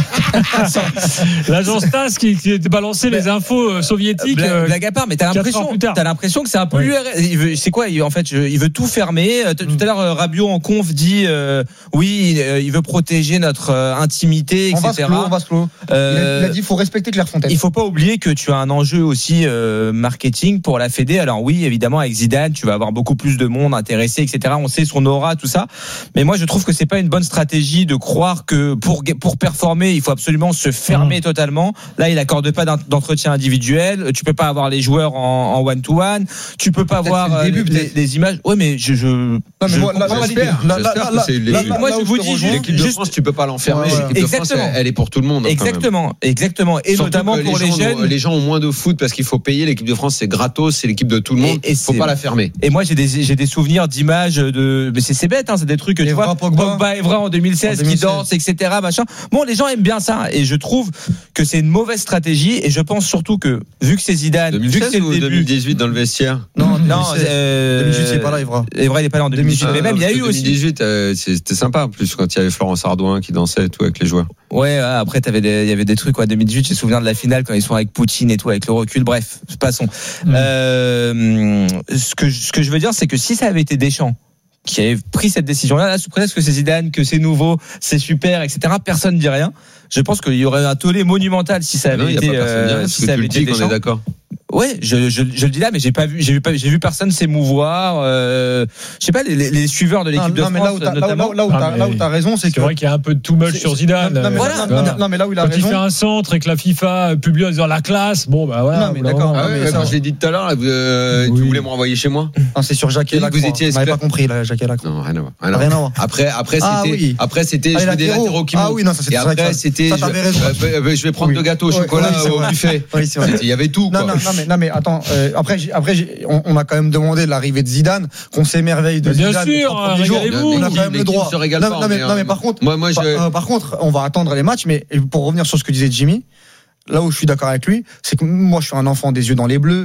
l'agence TASS qui balançait les infos soviétiques. Blague à part, mais t'as l'impression que c'est un peu l'URSS. C'est quoi en fait il veut tout fermer. Tout à l'heure Rabiot en conf dit il veut protéger notre intimité, etc. On va se clos. Il a dit il faut respecter Clairefontaine. Il faut pas oublier que tu as un enjeu aussi marketing pour la Fédé. Alors oui, évidemment avec Zidane, tu vas avoir beaucoup plus de monde intéressé, etc. On sait son aura, tout ça. Mais moi je trouve que c'est pas une bonne stratégie de croire que pour performer, il faut absolument se fermer totalement. Là, il accorde pas d'entretien individuel. Tu peux pas avoir les joueurs en one-to-one. Tu peux pas avoir les images. Ouais, mais moi, je vous dis l'équipe de France, tu peux pas l'enfermer. L'équipe de France, elle est pour tout le monde. Exactement. Et surtout notamment pour les jeunes. Les gens ont moins de foot parce qu'il faut payer. L'équipe de France, c'est gratos, c'est l'équipe de tout le monde. Il faut pas la fermer. Et moi, j'ai des souvenirs d'images mais c'est bête, c'est des trucs que tu vois. Pogba Evra en 2016 qui danse, etc. Machin. Bon, les gens aiment bien ça, et je trouve que c'est une mauvaise stratégie. Et je pense surtout que vu que c'est Zidane, 2016 vu que c'est ou 2018 dans le vestiaire. Non, 2018 il est pas là, Evra. Evra il est pas là en 2018. Mais même il y a eu 2018, c'était sympa en plus quand il y avait Florence Ardouin qui dansait et tout avec les joueurs. Ouais, après il y avait des trucs 2018, j'ai souvenir de la finale quand ils sont avec Poutine et tout, avec le recul. Bref, passons. Ce que je veux dire, c'est que si ça avait été Deschamps qui avait pris cette décision-là, sous prétexte que c'est Zidane, que c'est nouveau, c'est super, etc. Personne ne dit rien. Je pense qu'il y aurait un tollé monumental si ça avait été Deschamps. On est d'accord. Ouais, je le dis là, mais j'ai vu personne s'émouvoir. Je sais pas, les suiveurs de l'équipe de France. Là où t'as raison, c'est vrai qu'il y a un peu de too much sur Zidane. Non, mais là où il a raison. Quand il fait un centre et que la FIFA publie en disant la classe, bon bah voilà. Non, mais d'accord. Quand je l'ai dit tout à l'heure, tu voulais me renvoyer chez moi. C'est sur Jacquet Lacroix. Vous n'avez pas compris, là, Jacquet Lacroix. Non, rien à voir. Après c'était je fais des latéraux qui Ah oui, non, ça c'était. Et après c'était je vais prendre 2 gâteaux au chocolat au buffet. Il y avait tout. Non mais attends, après on a quand même demandé l'arrivée de Zidane, qu'on s'émerveille de Zidane. Bien sûr, régalez-vous. On a quand même le droit. Non mais par contre, on va attendre les matchs. Mais pour revenir sur ce que disait Jimmy, là où je suis d'accord avec lui, c'est que moi je suis un enfant des yeux dans les bleus.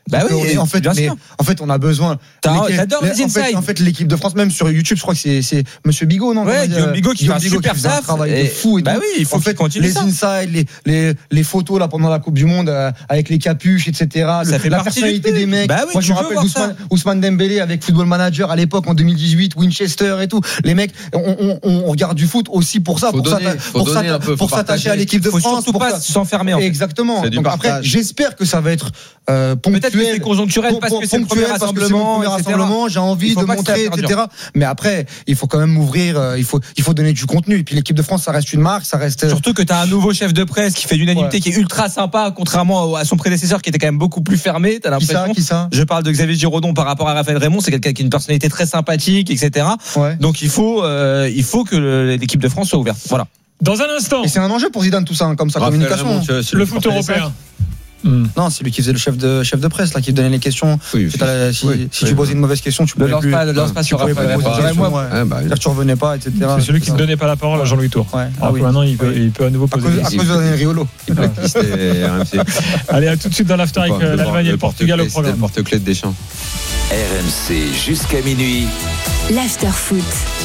Bah oui, en fait, on a besoin. T'adores les insides. En fait, l'équipe de France, même sur YouTube, je crois que c'est Monsieur Bigot, non? Ouais, Guillaume Bigot qui fait un super taf. Un travail de fou. Bah oui, il faut qu'il continue ça. Les insides, les photos là pendant la Coupe du Monde avec les capuches, etc. La personnalité des mecs. Bah oui, moi, je me rappelle Ousmane Dembélé avec Football Manager à l'époque en 2018, Winchester et tout. Les mecs, on regarde du foot aussi pour ça, pour s'attacher à l'équipe de France. Faut surtout pas s'enfermer. Exactement. Donc après, j'espère que ça va être ponctuel. Peut-être que c'est conjoncturel parce que c'est le premier rassemblement, j'ai envie de montrer, etc. Mais après, il faut quand même ouvrir, il faut donner du contenu. Et puis l'équipe de France, ça reste une marque, ça reste. Surtout que tu as un nouveau chef de presse qui fait l'unanimité, qui est ultra sympa, contrairement à son prédécesseur qui était quand même beaucoup plus fermé. T'as l'impression. Qui ça Je parle de Xavier Giraudon par rapport à Raphaël Raymond, c'est quelqu'un qui a une personnalité très sympathique, etc. Donc il faut que l'équipe de France soit ouverte. Voilà. Dans un instant. Et c'est un enjeu pour Zidane tout ça, comme sa communication. Le foot européen. Non, c'est lui qui faisait le chef de presse là, qui donnait les questions. Si tu posais une mauvaise question, tu pouvais lance pas sur Raphaël. Tu revenais pas, etc. C'est celui qui ne donnait pas la parole à Jean-Louis Tour. Alors que maintenant, il peut à nouveau poser des questions. À cause de Daniel Riolo. Allez, à tout de suite dans l'after avec l'Allemagne et le Portugal au programme. Porte-clés de Deschamps. RMC jusqu'à minuit. L'after foot.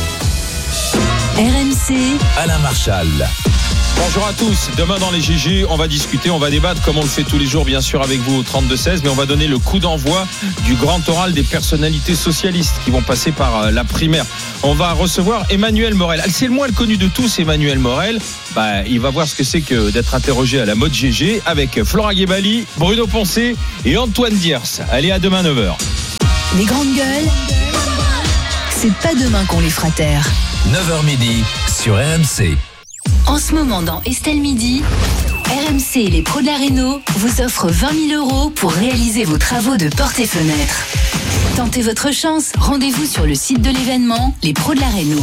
RMC. Alain Marchal. Bonjour à tous. Demain dans les GG, on va discuter, on va débattre comme on le fait tous les jours bien sûr avec vous au 32-16, mais on va donner le coup d'envoi du grand oral des personnalités socialistes qui vont passer par la primaire. On va recevoir Emmanuel Morel. C'est le moins le connu de tous, Emmanuel Morel. Il va voir ce que c'est que d'être interrogé à la mode GG avec Flora Guébali, Bruno Poncet et Antoine Diers. Allez, à demain 9h. Les grandes gueules, c'est pas demain qu'on les fera taire. 9h midi sur RMC. En ce moment, dans Estelle Midi, RMC et les pros de la Réno vous offrent 20 000 € pour réaliser vos travaux de portes et fenêtres. Tentez votre chance, rendez-vous sur le site de l'événement, les pros de la Réno.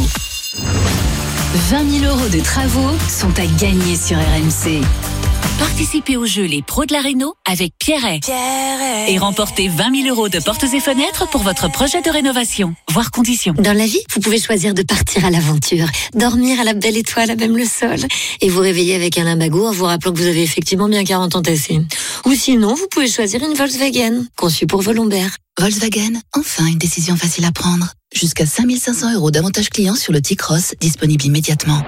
20 000 € de travaux sont à gagner sur RMC. Participez au jeu Les Pros de la Réno avec Pierret. Et remportez 20 000 € de portes et fenêtres pour votre projet de rénovation. Voir conditions. Dans la vie, vous pouvez choisir de partir à l'aventure, dormir à la belle étoile, à même le sol, et vous réveiller avec un limbago en vous rappelant que vous avez effectivement bien 40 ans tassés. Ou sinon, vous pouvez choisir une Volkswagen, conçue pour vos lombaires. Volkswagen, enfin une décision facile à prendre. Jusqu'à 5 500 € d'avantages clients sur le T-Cross, disponible immédiatement.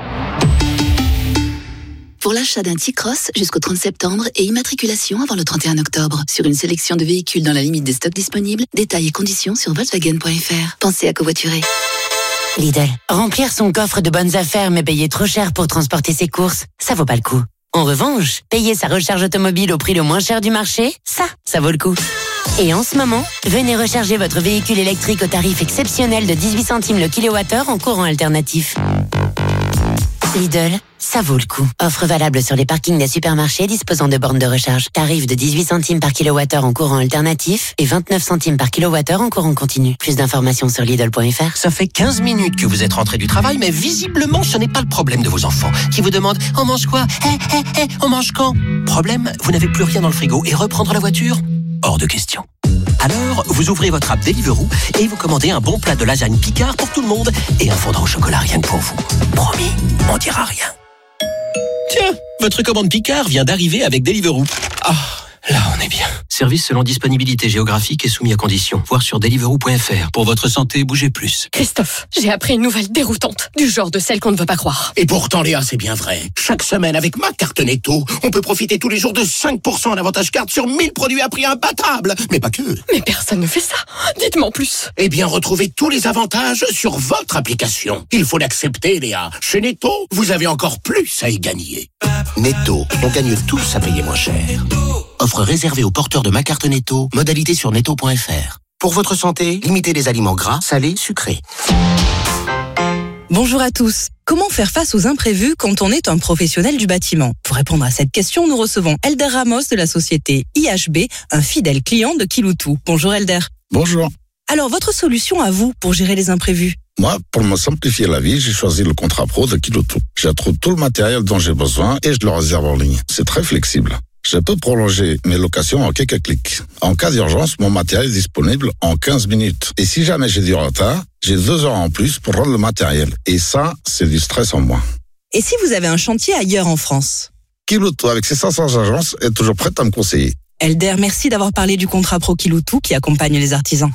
Pour l'achat d'un T-Cross jusqu'au 30 septembre et immatriculation avant le 31 octobre. Sur une sélection de véhicules dans la limite des stocks disponibles, détails et conditions sur Volkswagen.fr. Pensez à covoiturer. Lidl, remplir son coffre de bonnes affaires mais payer trop cher pour transporter ses courses, ça vaut pas le coup. En revanche, payer sa recharge automobile au prix le moins cher du marché, ça vaut le coup. Et en ce moment, venez recharger votre véhicule électrique au tarif exceptionnel de 18 centimes le kilowattheure en courant alternatif. Lidl, ça vaut le coup. Offre valable sur les parkings des supermarchés disposant de bornes de recharge. Tarif de 18 centimes par kilowattheure en courant alternatif et 29 centimes par kilowattheure en courant continu. Plus d'informations sur Lidl.fr. Ça fait 15 minutes que vous êtes rentré du travail, mais visiblement, ce n'est pas le problème de vos enfants qui vous demandent « On mange quoi ? On mange quand ?» Problème, vous n'avez plus rien dans le frigo et reprendre la voiture ? Hors de question. Alors, vous ouvrez votre app Deliveroo et vous commandez un bon plat de lasagne Picard pour tout le monde et un fondant au chocolat rien que pour vous. Promis, on dira rien. Tiens, votre commande Picard vient d'arriver avec Deliveroo. Ah, là on est bien. Service selon disponibilité géographique et soumis à conditions. Voir sur Deliveroo.fr. Pour votre santé, bougez plus. Christophe, j'ai appris une nouvelle déroutante, du genre de celle qu'on ne veut pas croire. Et pourtant Léa, c'est bien vrai. Chaque semaine avec ma carte Netto, on peut profiter tous les jours de 5% d'avantage carte sur 1000 produits à prix imbattable. Mais pas que. Mais personne ne fait ça. Dites-moi en plus. Eh bien, retrouvez tous les avantages sur votre application. Il faut l'accepter, Léa. Chez Netto, vous avez encore plus à y gagner. Netto, on gagne tous à payer moins cher. Offre réservée aux porteurs de ma carte Netto, modalité sur netto.fr. Pour votre santé, limitez les aliments gras, salés, sucrés. Bonjour à tous. Comment faire face aux imprévus quand on est un professionnel du bâtiment ? Pour répondre à cette question, nous recevons Elder Ramos de la société IHB, un fidèle client de Kiloutou. Bonjour Elder. Bonjour. Alors, votre solution à vous pour gérer les imprévus ? Moi, pour me simplifier la vie, j'ai choisi le contrat pro de Kiloutou. J'attrouve tout le matériel dont j'ai besoin et je le réserve en ligne. C'est très flexible. Je peux prolonger mes locations en quelques clics. En cas d'urgence, mon matériel est disponible en 15 minutes. Et si jamais j'ai du retard, j'ai 2 heures en plus pour rendre le matériel. Et ça, c'est du stress en moins. Et si vous avez un chantier ailleurs en France ? Kiloutou, avec ses 500 agences, est toujours prête à me conseiller. Elder, merci d'avoir parlé du contrat pro Kiloutou qui accompagne les artisans.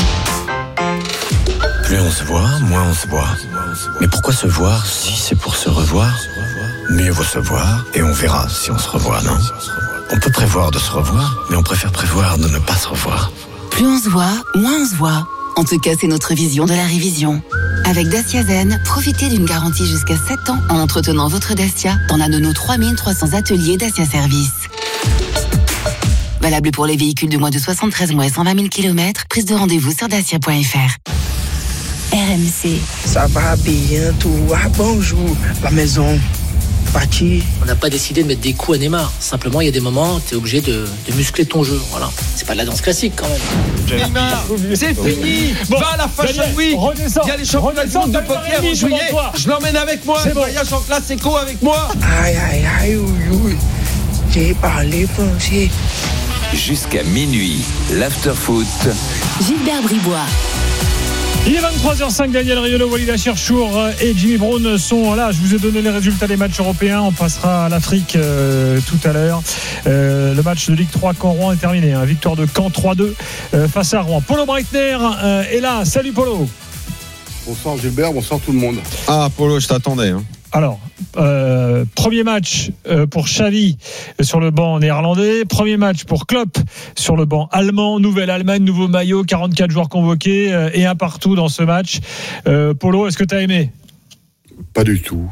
Plus on se voit, moins on se voit. Mais pourquoi se voir si c'est pour se revoir ? Mieux vaut se voir et on verra si on se revoit, non ? On peut prévoir de se revoir, mais on préfère prévoir de ne pas se revoir. Plus on se voit, moins on se voit. En tout cas, c'est notre vision de la révision. Avec Dacia Zen, profitez d'une garantie jusqu'à 7 ans en entretenant votre Dacia dans l'un de nos 3300 ateliers Dacia Service. Valable pour les véhicules de moins de 73 mois et 120 000 km. Prise de rendez-vous sur dacia.fr. RMC. Ça va bien, toi. Bonjour. La maison. Parti. On n'a pas décidé de mettre des coups à Neymar. Simplement, il y a des moments où tu es obligé de muscler ton jeu. Voilà. C'est pas de la danse classique quand même. Neymar, c'est fini. Bon, va à la Fashion Week. Il y a les championnats du monde de poker en juillet. Je l'emmène avec moi. Je voyage en classe éco avec moi. Aïe, aïe, aïe, oui. J'ai parlé français. Jusqu'à minuit, l'afterfoot. Gilbert Bribois. Il est 23h05, Daniel Riolo, Walid Cherchour et Jimmy Brown sont là. Je vous ai donné les résultats des matchs européens. On passera à l'Afrique tout à l'heure. Le match de Ligue 3 Caen-Rouen est terminé. Victoire de Caen 3-2 face à Rouen. Polo Breitner est là. Salut Polo. Bonsoir Gilbert, bonsoir tout le monde. Ah Polo, je t'attendais. Alors, premier match pour Xavi sur le banc néerlandais, premier match pour Klopp sur le banc allemand, Nouvelle-Allemagne, nouveau maillot, 44 joueurs convoqués et un partout dans ce match. Polo, est-ce que tu as aimé ? Pas du tout.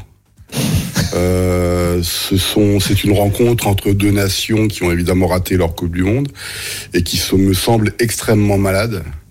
C'est une rencontre entre deux nations qui ont évidemment raté leur Coupe du Monde et qui me semblent extrêmement malades.